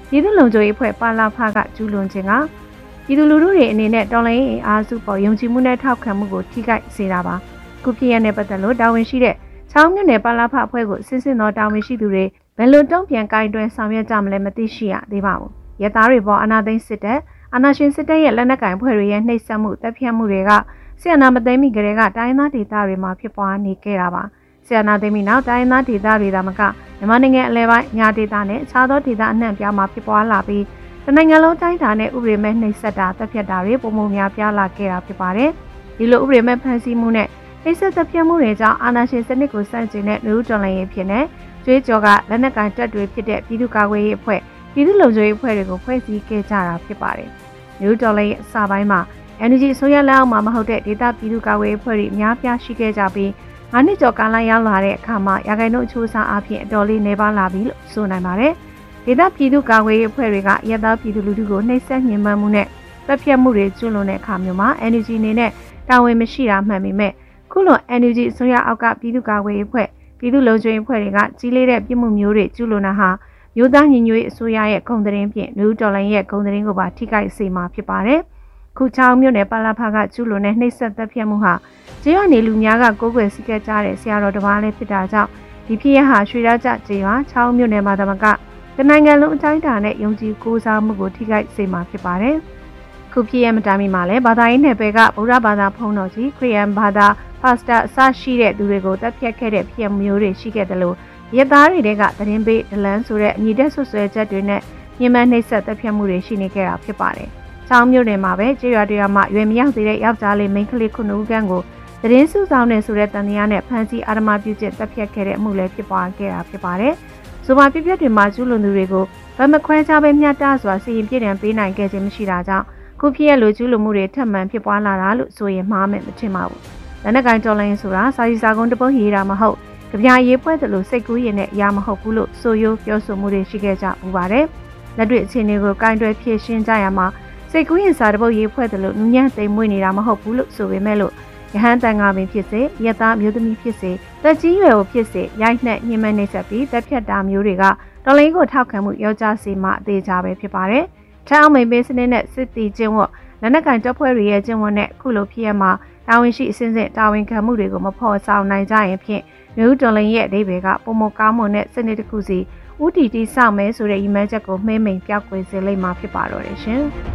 ပြည်သူ့လုံခြုံရေးအဖွဲ့ပါလာဖကကျူးလွန်ခြင်းကပြည်သူလူထုတွေအနေနဲ့တော်လှန်ရေးအားစုပေါ်ယုံကြည်မှုနဲ့ထောက်ခံမှုကိုထိခိုက်စေတာပါခုဖြစ်ရတဲ့ပတ်သက်လို့တာဝန်ရှိတဲ့ချောင်းမြို့နယ်ပါလာဖအဖွဲ့ကိုစစ်စစ်သောတာဝန်ရှိသူတွေဘယ်လိုတုံ့ပြန်ကိုင်တွယ်ဆောင်ရွက်ကြမလဲမသိရှိရသေးပါဘူးရဲသားတွေပေါ်အာဏာသိမ်းစစ်တပ်အာဏာရှင်စစ်တပ်ရဲ့လက်နက်ကင်ဖွဲ့တွေရဲ့နှိပ်စက်မှုတပ်ဖြတ်မှုတွေကဆီယနာမသိမ်းမီကလေးကတိုင်းသားဒေသတွေမှာဖြစ်ပွားနေခဲ့တာပါဆီယနာသိမ်းမီနောက်တိုင်းသားဒေသတွေဒါမှကမြန်မာနိုင်ငံအလဲပိုင်းညာဒေသနဲ့အခြားသောဒေသအနှံ့ပြားမှာဖြစ်ပွားလာပြီးတနိုင်ငံလုံးတိုင်းတာနဲ့ဥပဒေမဲ့နှိပ်စက်တာတပ်ဖြတ်တာတွေပုံမှန်များပြားလာခဲ့တာဖြစ်ပါတယ်ဒီလိုဥပဒေမဲ့ဖန်ဆီးမှုနဲ့နှိပ်စက်တပ်ဖြတ်မှုတွေကြောင့်အာဏာရှင်စနစ်ကိုဆန့်ကျင်တဲ့လူထုတော်လှန်ရေးဖြစ်နေကျွေးကြော်ကလက်နက်ကင်တပ်တွေဖြစ်တဲ့ပြည်သူ့ကာကွယ်ရေးအဖွဲ့ပြည်သူ့လုံခြုံရေးအဖွဲ့တွေကိုဖွဲ့စည်းခဲ့ကြတာဖြစ်ပါတယ်လူထုတော်လှန်ရေးအစပိုင်းမှာ energy ဆိုရလက်အောက်မှာမဟုတ်တဲ့ဒေသပြည်သူ့ကာကွယ်ရေးအဖွဲ့တွေအများပြားရှိခဲ့ကြပြီး9နှစ်ကျော်ကာလရောက်လာတဲ့အခါမှာရာဂိုင်တို့အချိုးအစားအဖြစ်အတော်လေးနေပါလာပြီလို့ဆိုနိုင်ပါတယ်ဒေသပြည်သူ့ကာကွယ်ရေးအဖွဲ့တွေကရဲသားပြည်သူလူထုကိုနှိပ်စက်ညှဉ်းပန်းမှုနဲ့တပ်ဖြတ်မှုတွေကျူးလွန်တဲ့အခါမျိုးမှာ energy အနေနဲ့တာဝန်မရှိတာမှန်ပေမဲ့ခုလို energy ဆိုရအောက်ကပြည်သူ့ကာကွယ်ရေးအဖွဲ့ပြည်သူ့လုံခြုံရေးအဖွဲ့တွေကကြီးလေးတဲ့ပြည်မှုမျိုးတွေကျူးလွန်တာဟာမျိုးသားညီညွတ်ရေးအစိုးရရဲ့ဂုဏ်သတင်းဖြင့်လူတော်လှန်ရေးရဲ့ဂုဏ်သတင်းကိုပါထိခိုက်စေမှာဖြစ်ပါတယ်။ခုချောင်းမြို့နယ်ပါလာဖကကျူးလွန်တဲ့နှိပ်စက်တပ်ဖြတ်မှုဟာကျေးရွာနေလူများကကိုးကွယ်စည်းကပ်ကြတဲ့ဆရာတော်တစ်ပါးလည်းဖြစ်တာကြောင့်ဒီဖြစ်ရဟာရွှေရကြကျေးရွာချောင်းမြို့နယ်မှာတမကတနိုင်ငံလုံးအတိုင်းအတာနဲ့ယုံကြည်ကိုးစားမှုကိုထိခိုက်စေမှာဖြစ်ပါတယ်။ခုဖြစ်ရမတိုင်မီမှာလည်းဘာသာရေးနယ်ပယ်ကဗုဒ္ဓဘာသာဖုံးတော်ကြီးခရစ်ယာန်ဘာသာပါစတာအစရှိတဲ့သူတွေကိုတပ်ဖြတ်ခဲ့တဲ့ဖြစ်မျိုးတွေရှိခဲ့တယ်လို့ရဲသားတွေကသတင်းပေးဒလန်ဆိုတဲ့အညီတက်ဆွဆွဲချက်တွေနဲ့ညှဉ်းပန်းနှိပ်စက်တပ်ဖြတ်မှုတွေရှိနေခဲ့တာဖြစ်ပါတယ်။ချောင်းမြို့နယ်မှာပဲကျေးရွာတွေမှာရွယ်မရောက်သေးတဲ့ယောက်ျားလေးမိန်းကလေး9ဦးခန့်ကိုသတင်းစုဆောင်နေဆိုတဲ့တန်တရားနဲ့ဖမ်းဆီးအာဓမပြုကျင့်တပ်ဖြတ်ခဲ့တဲ့အမှုလည်းဖြစ်ပွားခဲ့တာဖြစ်ပါတယ်။ဆိုပါပြပြတွေမှာကျူးလွန်သူတွေကိုဗမခွဲခြားပဲမျှတစွာစီရင်ပြစ်ဒဏ်ပေးနိုင်ခဲ့ခြင်းမရှိတာကြောင့်ခုဖြစ်ရလိုကျူးလွန်မှုတွေထပ်မံဖြစ်ပွားလာတာလို့ဆိုရင်မှားမယ်မထင်ပါဘူး။လက်နက်ကိုင်တော်လိုင်းဆိုတာစာရီစာကုန်းတပုတ်ရေးတာမဟုတ်ကြပြရေးပွဲတယ်လို့စိတ်ကူးရင်နဲ့အရာမဟုတ်ဘူးလို့ဆိုရိုးပြောဆိုမှုတွေရှိခဲ့ကြပူပါတယ်။လက်တွေ့အခြေအနေကိုကင်တွယ်ဖြည့်ရှင်းကြရမှာစိတ်ကူးရင်စာတပုတ်ရေးဖွဲ့တယ်လို့နူးညံ့သိမ်မွေ့နေတာမဟုတ်ဘူးလို့ဆိုပေမဲ့လို့ရဟန်းတန်ခါပင်ဖြစ်စေရသားမျိုးသမီးဖြစ်စေတက်ကြီးရွယ်ကိုဖြစ်စေရိုက်နှက်ညှဉ်းပန်းနှိပ်စက်ပြီးတပ်ဖြတ်တာမျိုးတွေကတော်လိုင်းကိုထောက်ခံမှုရောကြစေမှအသေးချပဲဖြစ်ပါတယ်။ထောင်မိန်ပေးစနစ်နဲ့စစ်တီကျင်းဝတ်လက်နက်ကင်တပ်ဖွဲ့တွေရဲ့ကျင်းဝတ်နဲ့ခုလိုဖြစ်ရမှာတာဝန်ရှိအစဉ်စဉ်တာဝန်ခံမှုတွေကိုမဖော်ဆောင်နိုင်ကြရင်ဖြင့်မျိုးတော်လိုင်းရဲ့အဓိပ္ပာယ်ကပုံမကောင်းမွန်တဲ့စနစ်တစ်ခုစီဥတီတီစောင့်မဲဆိုတဲ့ရည်မှန်းချက်ကိုမှဲမိန်ပြောက်ကွယ်စေလိမ့်မှာဖြစ်ပါတော့တယ်ရှင်။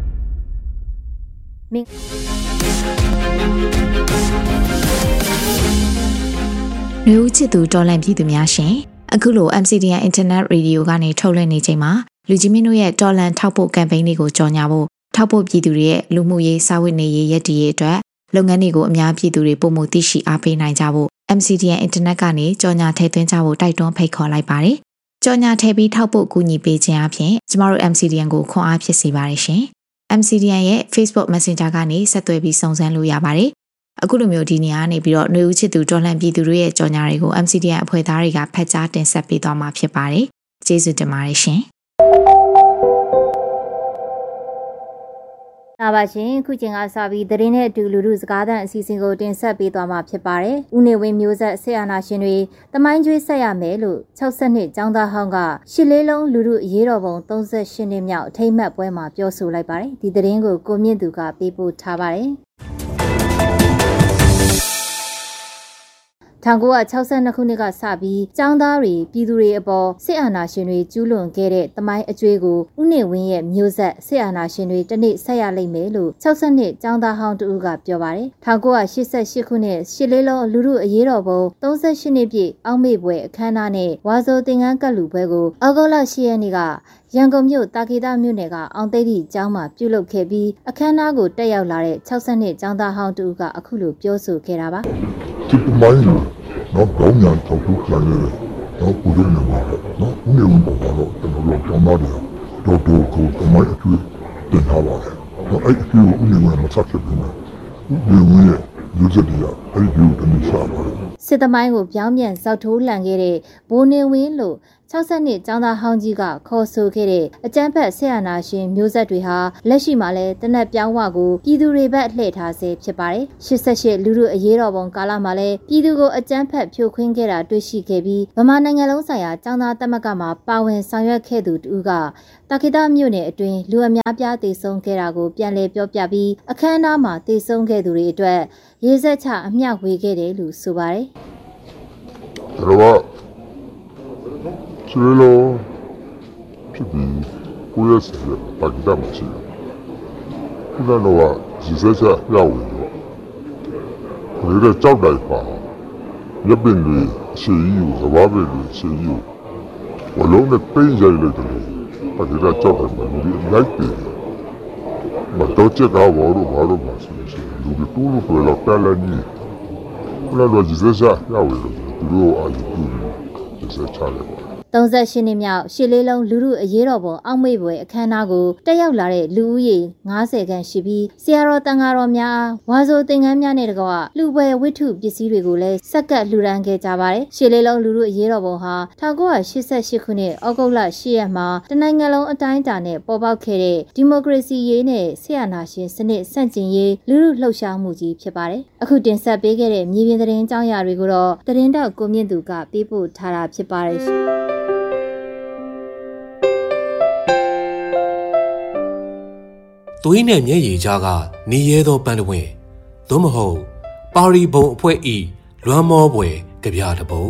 လူဦးချစ်သူတော်လန့်ပြည်သူများရှင်အခုလို MCDN Internet Radio ကနေထုတ်လွှင့်နေချိန်မှာလူကြီးမင်းတို့ရဲ့တော်လန့်ထောက်ပို့ campaign တွေကိုကြော်ညာဖို့ထောက်ပို့ပြည်သူတွေရဲ့လူမှုရေးစာဝတ်နေရေးရည်တည်ရေးအတွက်လုပ်ငန်းတွေကိုအများပြည်သူတွေပုံမှုသိရှိအားပေးနိုင်ကြဖို့ MCDN Internet ကနေကြော်ညာထည့်သွင်းကြဖို့တိုက်တွန်းဖိတ်ခေါ်လိုက်ပါတယ်။ကြော်ညာထည့်ပြီးထောက်ပို့ကူညီပေးခြင်းအပြင်ကျမတို့ MCDN ကိုခွန်အားဖြစ်စေပါတယ်ရှင်။ MCDN ရဲ့ Facebook Messenger ကနေဆက်သွယ်ပြီးစုံစမ်းလို့ရပါတယ်။အခုလိုမျိုးဒီနေရာကနေပြီးတော့ຫນွေဦးချစ်သူတော်လှန်ပြည်သူတွေရဲ့ကြော်ညာတွေကို MCDN အဖွဲ့သားတွေကဖတ်ကြားတင်ဆက်ပေးသွားမှာဖြစ်ပါတယ်။ကျေးဇူးတင်ပါတယ်ရှင်။ပါရှင်ခုချိန်ကစပြီးသတင်းနဲ့အတူလူထုစကားသံအစီအစဉ်ကိုတင်ဆက်ပေးသွားမှာဖြစ်ပါတယ်။ဦးနေဝင်းမျိုးဆက်ဆရာနာရှင်တွေတမိုင်းကျွေးဆက်ရမယ်လို့60နှစ်ကျောင်းသားဟောင်းကရှစ်လေးလုံးလူထုအရေးတော်ပုံ38နှစ်မြောက်အထိမ်းအမှတ်ပွဲမှာပြောဆိုလိုက်ပါတယ်။ဒီသတင်းကိုကိုမြင့်သူကပေးပို့ထားပါတယ်။1962ခုနှစ်ကစပြီးကျောင်းသားတွေပြည်သူတွေအပေါ်စစ်အာဏာရှင်တွေကျူးလွန်ခဲ့တဲ့တမိုင်းအကျွေးကိုဦးနေဝင်းရဲ့မျိုးဆက်စစ်အာဏာရှင်တွေတနေ့ဆက်ရလိမ့်မယ်လို့60နှစ်ကျောင်းသားဟောင်းတူကပြောပါတယ်1988ခုနှစ်ရှစ်လေးလုံးလူထုအရေးတော်ပုံ38နှစ်ပြည့်အောက်မေ့ပွဲအခမ်းအနားနဲ့ဝါဆိုသင်္ကန်းကပ်လူပွဲကိုဩဂုတ်လ10ရက်နေ့ကရန်ကုန်မြို့တာကေတမြို့နယ်ကအောင်သိတိကျောင်းမှာပြုလုပ်ခဲ့ပြီးအခမ်းအနားကိုတက်ရောက်လာတဲ့60နှစ်ကျောင်းသားဟောင်းတူကအခုလိုပြောဆိုခဲ့တာပါဒီမိုင်းနော်ကောင်းညာထောက်ထုတ်လာတယ်နော်ကိုရင်းနေမှာနော်ဦးနေဝင်ပေါ်တော့ကျွန်တော်တို့ကျောင်းသားတွေတော့ကိုတမိုင်းအကျွေးတင်ထားပါတယ်နော်အဲ့ဒီကိုဦးနေဝင်မဆက်ဖြစ်ဘူးဦးနေဝင်ရဲ့လူစက်တွေကအဲ့ဒီကိုတနည်းစားပါတယ်စစ်သမိုင်းကိုပြောင်းပြန်ဇောက်ထိုးလှန်ခဲ့တဲ့ဘိုးနေဝင်းလို့ 62ကျောင်းသားဟောင်းကြီးကခေါ်ဆိုခဲ့တဲ့အကြမ်းဖက်ဆရာနာရှင်မျိုးဆက်တွေဟာလက်ရှိမှာလည်းတနက်ပြောင်းဝကိုပြည်သူတွေဘက်လှည့်ထားဆဲဖြစ်ပါတယ်88လူထုအရေးတော်ပုံကာလမှာလည်းပြည်သူကိုအကြမ်းဖက်ဖြိုခွင်းခဲ့တာတွေ့ရှိခဲ့ပြီးဗမာနိုင်ငံလုံးဆိုင်ရာကျောင်းသားသမဂ္ဂမှာပါဝင်ဆောင်ရွက်ခဲ့သူတူကတာခိတမြို့နယ်အတွင်းလူအများပြားတည်ဆုံခဲ့တာကိုပြန်လည်ပြောပြပြီးအခမ်းအနားမှာတည်ဆုံခဲ့သူတွေအတွက်ရေစက်ချအမျှဝေခဲ့တယ်လို့ဆိုပါတယ်တော့ချီလိုဖြစ်ပြီးကိုရစတာခိတမရှိဘူးခုနကတော့ရေစက်ချရောက်ဝင်တော့ဒီတော့ကြောက်တိုက်ပါရပ်ပင်တွေရှေ့ကြီးကိုသဘာဝတွေရှေ့ကြီးကိုဝလုံးနဲ့ပိန်းကြလိုက်တယ်ဒီတော့ကြောက်တယ်ဒီလိုက်တယ်မတော့ချက်ကားဘောလို့ဘာလို့မှဆိုရှင်လူတွေတိုးလို့ပြောတော့တက်လည်းကြီးခုနကတော့ရေစက်ချရောက်ဝင်တော့သူတို့အာရုံပြုရေစက်ချတယ် 38နှစ်မြောက်ရှစ်လေးလုံးလူထုအရေးတော်ပုံအောက်မေ့ပွဲအခမ်းအနားကိုတက်ရောက်လာတဲ့လူဦးရေ90ခန့်ရှိပြီးဆရာတော်တန်ဃာတော်များဝါဆိုသင်္ကန်းများနဲ့တကွလူပွဲဝိထုပစ္စည်းတွေကိုလည်းစက္ကပ်လှူဒါန်းခဲ့ကြပါတယ်။ရှစ်လေးလုံးလူထုအရေးတော်ပုံဟာ1988ခုနှစ်ဩဂုတ်လ10ရက်မှာတနိုင်ငံလုံးအတိုင်းအတာနဲ့ပေါ်ပေါက်ခဲ့တဲ့ဒီမိုကရေစီရေးနဲ့ဆရာနာရှင်စနစ်ဆန့်ကျင်ရေးလူထုလှုပ်ရှားမှုကြီးဖြစ်ပါတယ်။အခုတင်ဆက်ပေးခဲ့တဲ့မြေပြင်သတင်းအကြောင်းအရာတွေကိုတော့သတင်းတောက်ကိုမြင့်သူကပေးပို့ထားတာဖြစ်ပါတယ်။သွေးနဲ့မျက်ရည်ကြားကနေရဲသောပန်းတဝင်းသို့မဟုတ်ပါရီဘုံအဖွဲ့ဤလွမ်းမောပွဲကြပြတပုတ်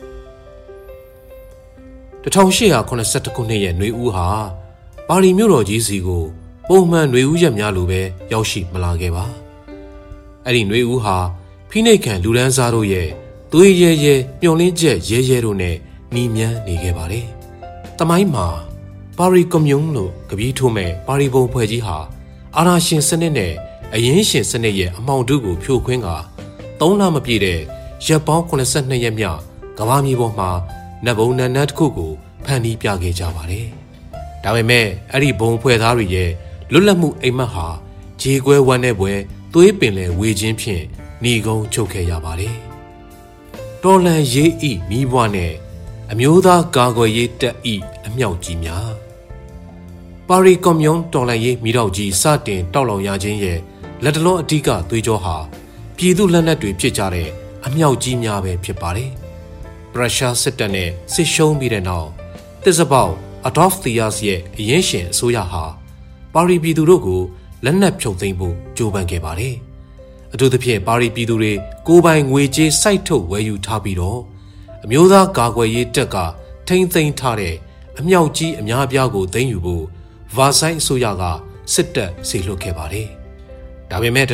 1882ခုနှစ်ရဲ့ຫນွေဦးဟာပါရီမြို့တော်ကြီးစီကိုပုံမှန်ຫນွေဦးရက်များလိုပဲရောက်ရှိမလာခဲ့ပါအဲ့ဒီຫນွေဦးဟာဖိနှိပ်ခံလူဒန်းစားတို့ရဲ့သွေးရဲရဲမျောလင်းချက်ရဲရဲတို့နဲ့နှီးမြန်းနေခဲ့ပါတယ်။တမိုင်းမှာပါရီကွန်မြူန်းလို့ကပီးထိုးမဲ့ပါရီဘုံဖွဲ့ကြီးဟာအာဏာရှင်စနစ်နဲ့အရင်းရှင်စနစ်ရဲ့အမှောင်တုကိုဖြိုခွင်းက3လမပြည့်တဲ့ရက်ပေါင်း82ရက်မြောက်ကမ္ဘာမြေပေါ်မှာနတ်ဘုံနတ်တစ်ခုကိုဖန်တီးပြခဲ့ကြပါတယ်။ဒါပေမဲ့အဲ့ဒီဘုံဖွဲ့သားတွေရဲ့လွတ်လပ်မှုအိမ်မက်ဟာခြေကွဲဝမ်းတဲ့ပွဲသွေးပင်လေဝေခြင်းဖြင့်หนีကုန်းချုပ်ခဲ့ရပါတယ်။တော်လန်ရေးဤမိဘွားနဲ့အမျိုးသားကာကွယ်ရေးတပ်ဤအမြောက်ကြီးများပါရီကွန်မြူန်းတော်လှန်ရေးမိတော့ကြီးစတင်တောက်လောင်ရခြင်းရဲ့လက်တလုံးအဓိကသွေးကြောဟာပြည်သူလက်နက်တွေဖြစ်ကြတဲ့အမြောက်ကြီးများပဲဖြစ်ပါတယ်။ရုရှားစစ်တပ်နဲ့စစ်ရှုံးပြီးတဲ့နောက်တစ်စပေါက်အဒေါ့ဖ်သီယာစ်ရဲ့အရင်ရှင်အစိုးရဟာပါရီပြည်သူတို့ကိုလက်နက်ဖြုတ်သိမ်းဖို့ကြိုးပမ်းခဲ့ပါတယ်။အထူးသဖြင့်ပါရီပြည်သူတွေကိုယ်ပိုင်ငွေကြေးစိုက်ထုတ်ဝယ်ယူထားပြီးတော့အမျိုးသားကာကွယ်ရေးတပ်ကထိန်းသိမ်းထားတဲ့အမြောက်ကြီးအများအပြားကိုသိမ်းယူဖို့ဗာဆိုင်အစိုးရကစစ်တပ်စီလွှတ်ခဲ့ပါတယ်။ဒါပေမဲ့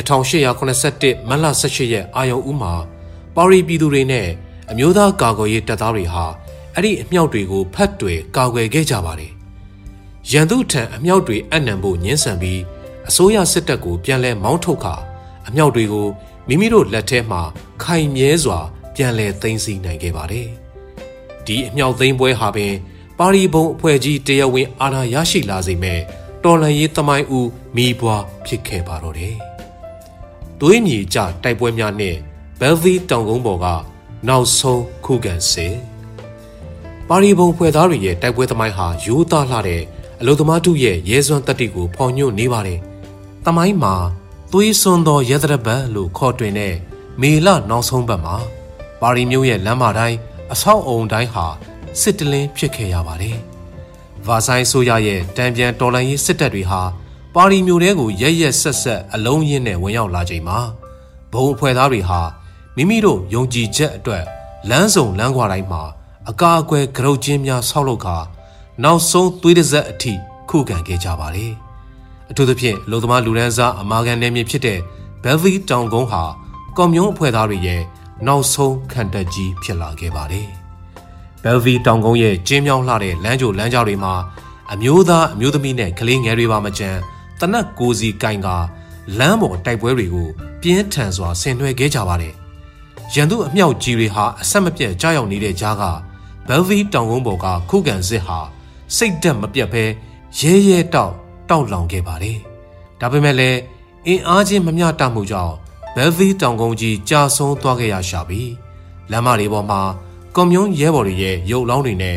1881မတ်လ18ရက်အာရုံဦးမှာပါရီပြည်သူတွေနဲ့အမျိုးသားကာကွယ်ရေးတပ်သားတွေဟာအဲ့ဒီအမြောက်တွေကိုဖတ်တွေကာကွယ်ခဲ့ကြပါတယ်။ရန်သူထံအမြောက်တွေအနှံဖို့ညှင်းဆန်ပြီးအစိုးရစစ်တပ်ကိုပြန်လဲမောင်းထုတ်ခါအမြောက်တွေကိုမိမိတို့လက်ထဲမှာခိုင်မြဲစွာပြန်လဲသိမ်းဆည်းနိုင်ခဲ့ပါတယ်။ဒီအမြောက်သိမ်းပွဲဟာပင်ပါရီဘုံအဖွဲ့ကြီးတရားဝင်အာဏာရရှိလာစေမဲ့တော်လှန်ရေးသမိုင်းဦးမိဘွားဖြစ်ခဲ့ပါတော့တယ်။သွေးမြေကျတိုက်ပွဲများနဲ့ဘယ်လ်ဗီတောင်ကုန်းပေါ်ကနောက်ဆုံးခုခံစစ်ပါရီဘုံဖွဲ့သားတွေရဲ့တိုက်ပွဲသမိုင်းဟာရိုးသားလှတဲ့အလုံသမားတို့ရဲ့ရဲစွမ်းတတ္တိကိုဖော်ညွှန်းနေပါတယ်။သမိုင်းမှာသွေးစွန်းသောရဲတရပတ်လို့ခေါ်တွင်တဲ့မေလနောက်ဆုံးပတ်မှာပါရီမြို့ရဲ့လမ်းမတိုင်းအဆောက်အုံတိုင်းဟာစစ်တလင်းဖြစ်ခဲ့ရပါတယ်။ဗာဆိုင်ဆိုရရဲ့တံပြန်တော်လှန်ရေးစစ်တပ်တွေဟာပါရီမြို့ထဲကိုရက်ရက်ဆက်ဆက်အလုံးရင်းနဲ့ဝင်ရောက်လာချိန်မှာဘုံအဖွဲ့သားတွေဟာမိမိတို့ယုံကြည်ချက်အတွက်လမ်းစုံလမ်းခွာတိုင်းမှာအကာအကွယ်ကရုတ်ချင်းများဆောက်လုပ်ခါနောက်ဆုံးသွေးတစ်စက်အထိခုခံခဲ့ကြပါတယ်။အထူးသဖြင့်လူသမားလူဒန်းစားအမာခံနယ်မြေဖြစ်တဲ့ဘယ်လ်ဗီတောင်ကုန်းဟာကွန်မြူန်းအဖွဲ့သားတွေရဲ့နောက်ဆုံးခံတပ်ကြီးဖြစ်လာခဲ့ပါတယ်။ဘယ်လ်ဗီတောင်ကုန်းရဲ့ကျင်းမြောင်းလှတဲ့လမ်းကြိုလမ်းကြောတွေမှာအမျိုးသားအမျိုးသမီးနဲ့ကလေးငယ်တွေပါမကျန်တနက်ကိုစီကင်ကလမ်းပေါ်တိုက်ပွဲတွေကိုပြင်းထန်စွာဆင်နွှဲခဲ့ကြပါတယ်။ရန်သူအမြောက်ကြီးတွေဟာအဆက်မပြတ်ကြားရောက်နေတဲ့ကြားကဘယ်လ်ဗီတောင်ကုန်းပေါ်ကခုခံစစ်ဟာစိတ်ဓာတ်မပြတ်ဘဲရဲရဲတောက်လောင်ခဲ့ပါတယ်။ဒါပေမဲ့လည်းအင်အားချင်းမမျှတမှုကြောင့်ဘယ်လ်ဗီတောင်ကုန်းကြီးကြာဆုံးသွားခဲ့ရရှာပြီးလမ်းမတွေပေါ်မှာကွန်မြူန်းရဲဘော်တွေရဲ့ရုပ်လောင်းတွေနဲ့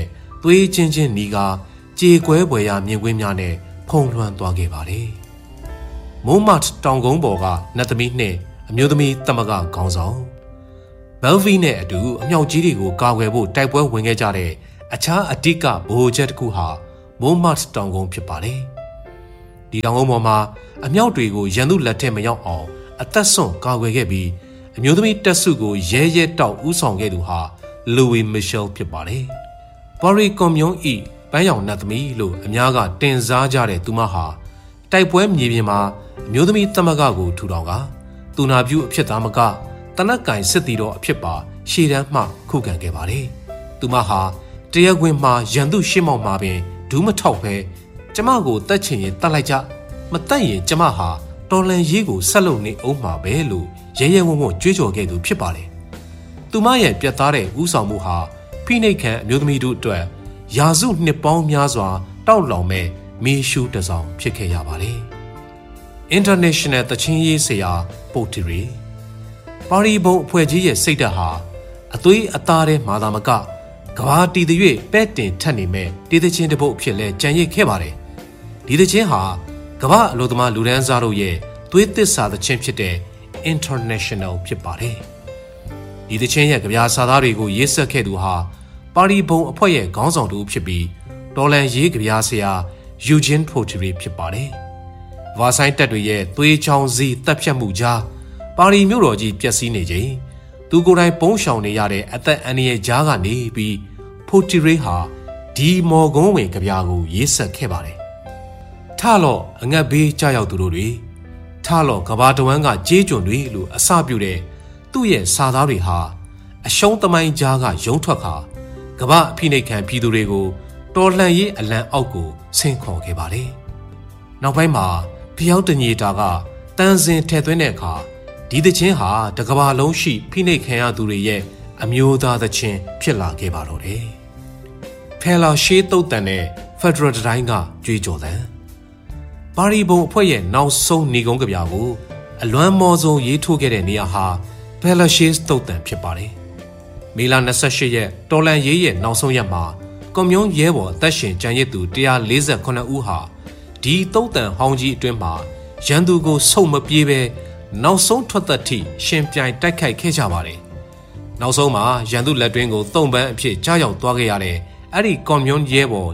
သွေးချင်းချင်းနီကကြေကွဲပွေရာမြင်ကွင်းများနဲ့ဖုံလွှမ်းသွားခဲ့ပါတယ်။မိုးမတ်တောင်ကုန်းပေါ်ကနတ်သမီးနှင့်အမျိုးသမီးသမဂခေါင်းဆောင်ဘယ်လ်ဗီနဲ့အတူအမြောက်ကြီးတွေကိုကာကွယ်ဖို့တိုက်ပွဲဝင်ခဲ့ကြတဲ့အခြားအဓိကဗဟိုချက်တစ်ခုဟာမိုးမတ်တောင်ကုန်းဖြစ်ပါတယ်။ဒီတောင်ကုန်းပေါ်မှာအမြောက်တွေကိုရန်သူလက်ထက်မရောက်အောင်အသက်ဆွန့်ကာကွယ်ခဲ့ပြီးအမျိုးသမီးတပ်စုကိုရဲရဲတောက်ဦးဆောင်ခဲ့သူဟာလူဝီမီရှယ်ဖြစ်ပါတယ်။ပါရီကွန်မြွန်းဤပန်းရောင်နတ်သမီးလို့အများကတင်စားကြတဲ့သူမဟာတိုက်ပွဲမြေပြင်မှာအမျိုးသမီးသမဂကိုထူထောင်ကသူနာပြုအဖြစ်သားမကတနက်ကင်စစ်တီတော်အဖြစ်ပါရှေ့တန်းမှခုခံခဲ့ပါတယ်။သူမဟာတရက်ခွင်မှာရန်သူရှင်းမောက်မှာပင်ဒူးမထောက်ပဲကျမကိုတတ်ချင်ရင်တတ်လိုက်ကြမတတ်ရင်ကျမဟာတော်လန်ရေးကိုဆက်လုပ်နေအောင်မှာပဲလို့ရဲရဲဝံ့ဝံ့ကြွေးကြော်ခဲ့သူဖြစ်ပါတယ်။သူမရဲ့ပြတ်သားတဲ့ဥဆောင်မှုဟာဖိနှိပ်ခံအမျိုးသမီးတို့အတွက်ရာစုနှစ်ပေါင်းများစွာတောက်လောင်မဲ့မီးရှူးတစောင်ဖြစ်ခဲ့ရပါတယ်။ International တချင်းရေးဆရာပိုတီရီပါရီဘုံအဖွဲ့ကြီးရဲ့စိတ်ဓာတ်ဟာအသွေးအသားထဲမှာသာမကကဘာတီတရွေ့ပဲ့တင်ထက်နေမဲ့တေးသချင်းတစ်ပုဒ်အဖြစ်လဲကြံရစ်ခဲ့ပါတယ်။ဒီသချင်းဟာကဘာအလို့သမားလူဒန်းစားတို့ရဲ့သွေးသစ္စာသချင်းဖြစ်တဲ့ International ဖြစ်ပါတယ်။ဒီသချင်းရဲ့ကြပြစာသားတွေကိုရေးဆက်ခဲ့သူဟာပါရီဘုံအဖွဲ့ရဲ့ခေါင်းဆောင်တူဖြစ်ပြီးတော်လန်ရေးကြပြဆရာယူဂျင်ဖိုတီရီဖြစ်ပါတယ်။ဗာဆိုင်တပ်တွေရဲ့သွေးချောင်းစီးတပ်ဖြတ်မှုကြားပါရီမြို့တော်ကြီးပျက်စီးနေချိန်သူကိုယ်တိုင်ပုံရှောင်နေရတဲ့အသက်အန္တရာယ်ကြားကနေပြီးဖိုတီရီဟာဒီမော်ကွန်းဝင်ကြပြကိုရေးဆက်ခဲ့ပါတယ်။ထလော့အငတ်ဘေးကြောက်ရောက်သူတို့တွေထလော့ကဘာတဝမ်းကကြေးကျွန်တွေလို့အစပြုတဲ့သူ့ရဲ့စာသားတွေဟာအရှုံးသမိုင်းကြားကရုံးထွက်ခါကဘာအဖိနှိပ်ခံပြည်သူတွေကိုတော်လှန်ရေးအလံအောက်ကိုဆင့်ခေါ်ခဲ့ပါတယ်။နောက်ပိုင်းမှာဖျောက်တညေတာကတန်စင်ထည့်သွင်းတဲ့အခါဒီသချင်းဟာတကဘာလုံးရှိဖိနှိပ်ခံရသူတွေရဲ့အမျိုးသားသချင်းဖြစ်လာခဲ့ပါတော့တယ်။ဖဲလာရှေးတုတ်တန်တဲ့ဖက်ဒရယ်တိုင်းကကြွေးကြော်တယ်။ပါရီဘုံအဖွဲ့ရဲ့နောက်ဆုံးဏီကုန်းကြပြကိုအလွမ်းမော်ဆုံးရေးထိုးခဲ့တဲ့နေရာဟာဖဲလာရှေးတုတ်တန်ဖြစ်ပါတယ်။မေလ28ရက်တော်လန်ရေးရဲ့နောက်ဆုံးရက်မှာကွန်မြွန်းရဲဘော်အသက်ရှင်ကျန်ရစ်သူ148ဦးဟာဒီတုတ်တန်ဟောင်းကြီးအတွင်းမှာရန်သူကိုဆုတ်မပြေးပဲနောက်ဆုံးထွက်သက်ထိရှင်ပြိုင်တိုက်ခိုက်ခဲ့ကြပါတယ်။နောက်ဆုံးမှာရန်သူလက်တွင်းကိုသုံးပန်းအဖြစ်ကြားရောက်သွားခဲ့ရတဲ့အဲ့ဒီကွန်မြွန်းရဲဘော်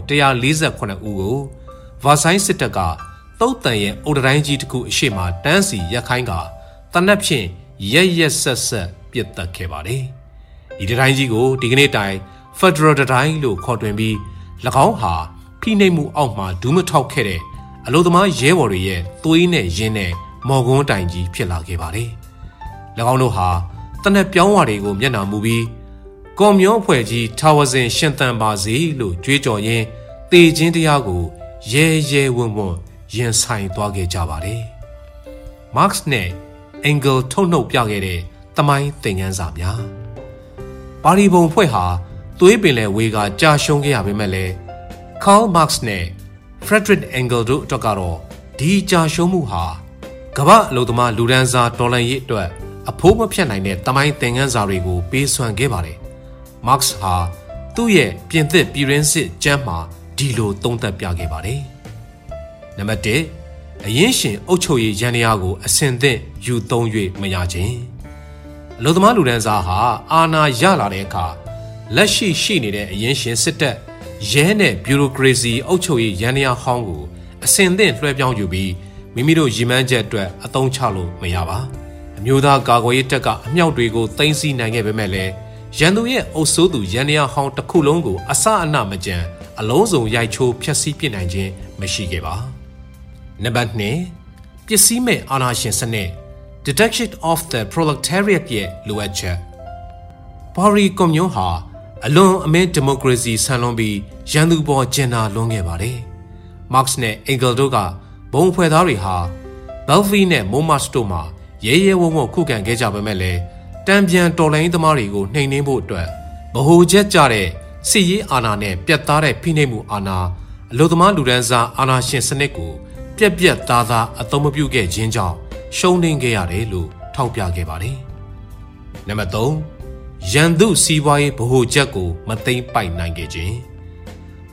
148ဦးကိုဗာဆိုင်စစ်တပ်ကတုတ်တန်ရဲ့အုတ်တိုင်းကြီးတစ်ခုအရှိမတန်းစီရက်ခိုင်းကတနက်ဖြင့်ရက်ဆက်ပစ်တက်ခဲ့ပါတယ်။ဒီတိုင်းကြီးကိုဒီကနေ့တိုင်ဖက်ဒရယ်တိုင်းလို့ခေါ်တွင်ပြီး၎င်းဟာဖိနှိပ်မှုအောက်မှာဒူးမထောက်ခဲ့တဲ့အလို့သမားရဲဘော်တွေရဲ့သွေးနဲ့ရင်းနဲ့မော်ကွန်းတိုင်ကြီးဖြစ်လာခဲ့ပါတယ်။၎င်းတို့ဟာတနက်ပြောင်းဝါတွေကိုမျက်နှာမူပြီးကွန်မြွန်းအဖွဲ့ကြီးထာဝစဉ်ရှင်သန်ပါစေလို့ကြွေးကြော်ရင်းတေခြင်းတရားကိုရဲရဲဝံ့ဝံ့ရင်ဆိုင်သွားခဲ့ကြပါတယ်။ Marx နဲ့ Engels ထုတ်နှုတ်ပြခဲ့တဲ့သမိုင်းသင်ခန်းစာများပါရီဘုံအဖွဲ့ဟာသွေးပင်လယ်ဝေကကြာရှုံးခဲ့ရပေမဲ့လည်း Karl Marx နဲ့ Friedrich Engels တို့အတွက်ကတော့ဒီကြာရှုံးမှုဟာကမ္ဘာအလုပ်သမားလူဒန်းစားတော်လှန်ရေးအတွက်အဖိုးမဖြတ်နိုင်တဲ့သမိုင်းသင်ခန်းစာတွေကိုပေးစွမ်းခဲ့ပါတယ်။ Marx ဟာသူ့ရဲ့ပြင်သစ်ပြည်ရင်းစစ်ကျမ်းမှာဒီလိုသုံးသပ်ပြခဲ့ပါတယ်။နံပါတ်1အရင်ရှင်အုပ်ချုပ်ရေးရန်ရာကိုအစင်သင့်ယူသုံး၍မရခြင်းအလုပ်သမားလူဒန်းစားဟာအာဏာရလာတဲ့အခါလက်ရှိနေတဲ့အရင်ရှင်စစ်တပ်ရဲနဲ့ဘျူရိုကရေစီအုပ်ချုပ်ရေးရန်ရာဟောင်းကိုအစင်သင့်လွှဲပြောင်းယူပြီးမိမိတို့ရည်မှန်းချက်အတွက်အသုံးချလို့မရပါအမျိုးသားကာကွယ်ရေးတပ်ကအမြောက်တွေကိုသိမ်းဆည်းနိုင်ခဲ့ပေမဲ့လည်းရန်သူရဲ့အုပ်စိုးသူရန်ရာဟောင်းတစ်ခုလုံးကိုအစအနမကြံအလုံးစုံရိုက်ချိုးဖျက်ဆီးပစ်နိုင်ခြင်းမရှိခဲ့ပါနံပါတ်2ပစ္စည်းမဲ့အာဏာရှင်စနစ် Detection of the Proletariat ရဲ့လိုအပ်ချက်ပါရီကွန်မြွန်းဟာအလွန်အမင်းဒီမိုကရေစီဆန်လွန်ပြီးရန်သူပေါ်ကျင်နာလွန်ခဲ့ပါတယ်။ Marx နဲ့ Engels တို့ကဘုံဖွဲ့သားတွေဟာ Belvy နဲ့ Montmartre တို့မှာရဲရဲဝံ့ဝံ့ခုခံခဲ့ကြပေမဲ့လည်းတံပြန်တော်လိုင်းသမားတွေကိုနှိမ်နင်းဖို့အတွက်ဗဟိုချက်ကြတဲ့စစ်ရေးအာဏာနဲ့ပြတ်သားတဲ့ဖိနှိပ်မှုအာဏာအလို့သမားလူဒန်းစားအာဏာရှင်စနစ်ကိုပြက်သားသားအသုံးမပြုခဲ့ခြင်းကြောင့်ရှုံးနိမ့်ခဲ့ရတယ်လို့ထောက်ပြခဲ့ပါတယ်။နံပါတ်3ရန်သူစီးပွားရေးဗဟိုချက်ကိုမသိမ့်ပိုက်နိုင်ခဲ့ခြင်း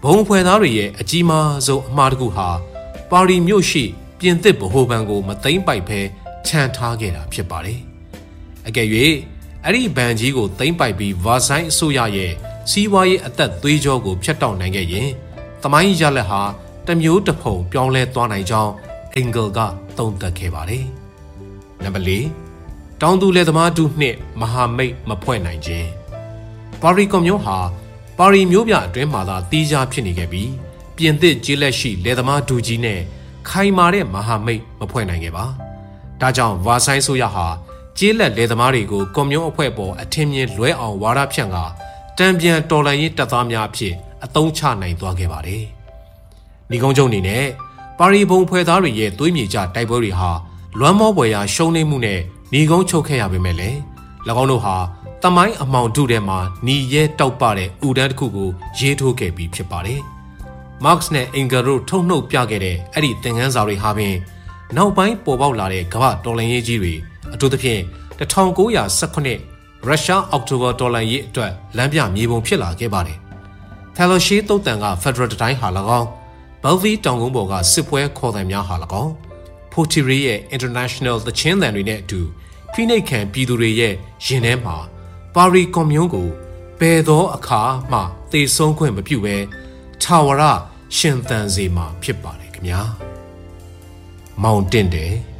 ဘုံဖွဲ့သားတွေရဲ့အကြီးမားဆုံးအမှားတစ်ခုဟာပါရီမြို့ရှိပြင်သစ်ဗဟိုဘဏ်ကိုမသိမ်းပိုက်ဘဲခြံထားခဲ့တာဖြစ်ပါတယ်။အကယ်၍အဲ့ဒီဘဏ်ကြီးကိုသိမ်းပိုက်ပြီးဗာဆိုင်အစိုးရရဲ့စီးပွားရေးအသက်သွေးကြောကိုဖျက်တောက်နိုင်ခဲ့ရင်သမိုင်းရလက်ဟာတမျိုးတစ်ဖုံပြောင်းလဲသွားနိုင်ကြောင်းအင်ဂယ်ကသုံးသပ်ခဲ့ပါတယ်။နံပါတ်၄တောင်သူလယ်သမားတို့နှင့်မဟာမိတ်မဖွဲ့နိုင်ခြင်းပါရီကွန်မြူဟာပါရီမြို့ပြအတွင်းမှာသာတီးခြားဖြစ်နေခဲ့ပြီးပြင်သစ်ကျေးလက်ရှိလယ်သမားဒူကြီးနဲ့ခိုင်မာတဲ့မဟာမိတ်မဖွဲ့နိုင်ခဲ့ပါ။ဒါကြောင့်ဗာဆိုင်ဆိုရဟာကျေးလက်လယ်သမားတွေကိုကွန်မြူအဖွဲ့ပေါ်အထင်မြင်လွဲအောင်ဝါဒဖြန့်ကတံပြန်တော်လှန်ရေးတပ်သားများအဖြစ်အသုံးချနိုင်သွားခဲ့ပါတယ်။ညီကုန်းချုပ်အနေနဲ့ပါရီဘုံဖွဲ့သားတွေရဲ့သွေးမြေကြတိုက်ပွဲတွေဟာလွမ်းမောပွေရာရှုံးနိမ့်မှုနဲ့ညီကုန်းချုပ်ခဲ့ရပေမဲ့လည်း၎င်းတို့ဟာတမိုင်းအမောင်တုထဲမှာညီရဲတောက်ပတဲ့ဥဒန်းတစ်ခုကိုရေးထိုးခဲ့ပြီးဖြစ်ပါတယ်။ Marx နဲ့ Engels တို့ထုတ်နှုတ်ပြခဲ့တဲ့အဲ့ဒီသင်ခန်းစာတွေဟာပင်နောက်ပိုင်းပေါ်ပေါက်လာတဲ့ကမ္ဘာတော်လှန်ရေးကြီးတွေအထူးသဖြင့်1918ရုရှားအောက်တိုဘာတော်လှန်ရေးအတွက်လမ်းပြမြေပုံဖြစ်လာခဲ့ပါတယ်။ Fellowship တုတ်တန်က Federal တိုင်းဟာ၎င်း Belfry တောင်ကုန်းပေါ်ကစစ်ပွဲခေါ်သံများဟာ၎င်း Poitiers ရဲ့ International သချင်းသံတွေနဲ့အတူဖိနှိပ်ခံပြည်သူတွေရဲ့ရင်ထဲမှာပါရီကွန်မြူကိုဘယ်သောအခါမှသေဆုံးခွင့်မပြုဘဲထာဝရရှင်သန်စေမှာဖြစ်ပါတယ်ခင်ဗျာ။မောင်တင့်တယ်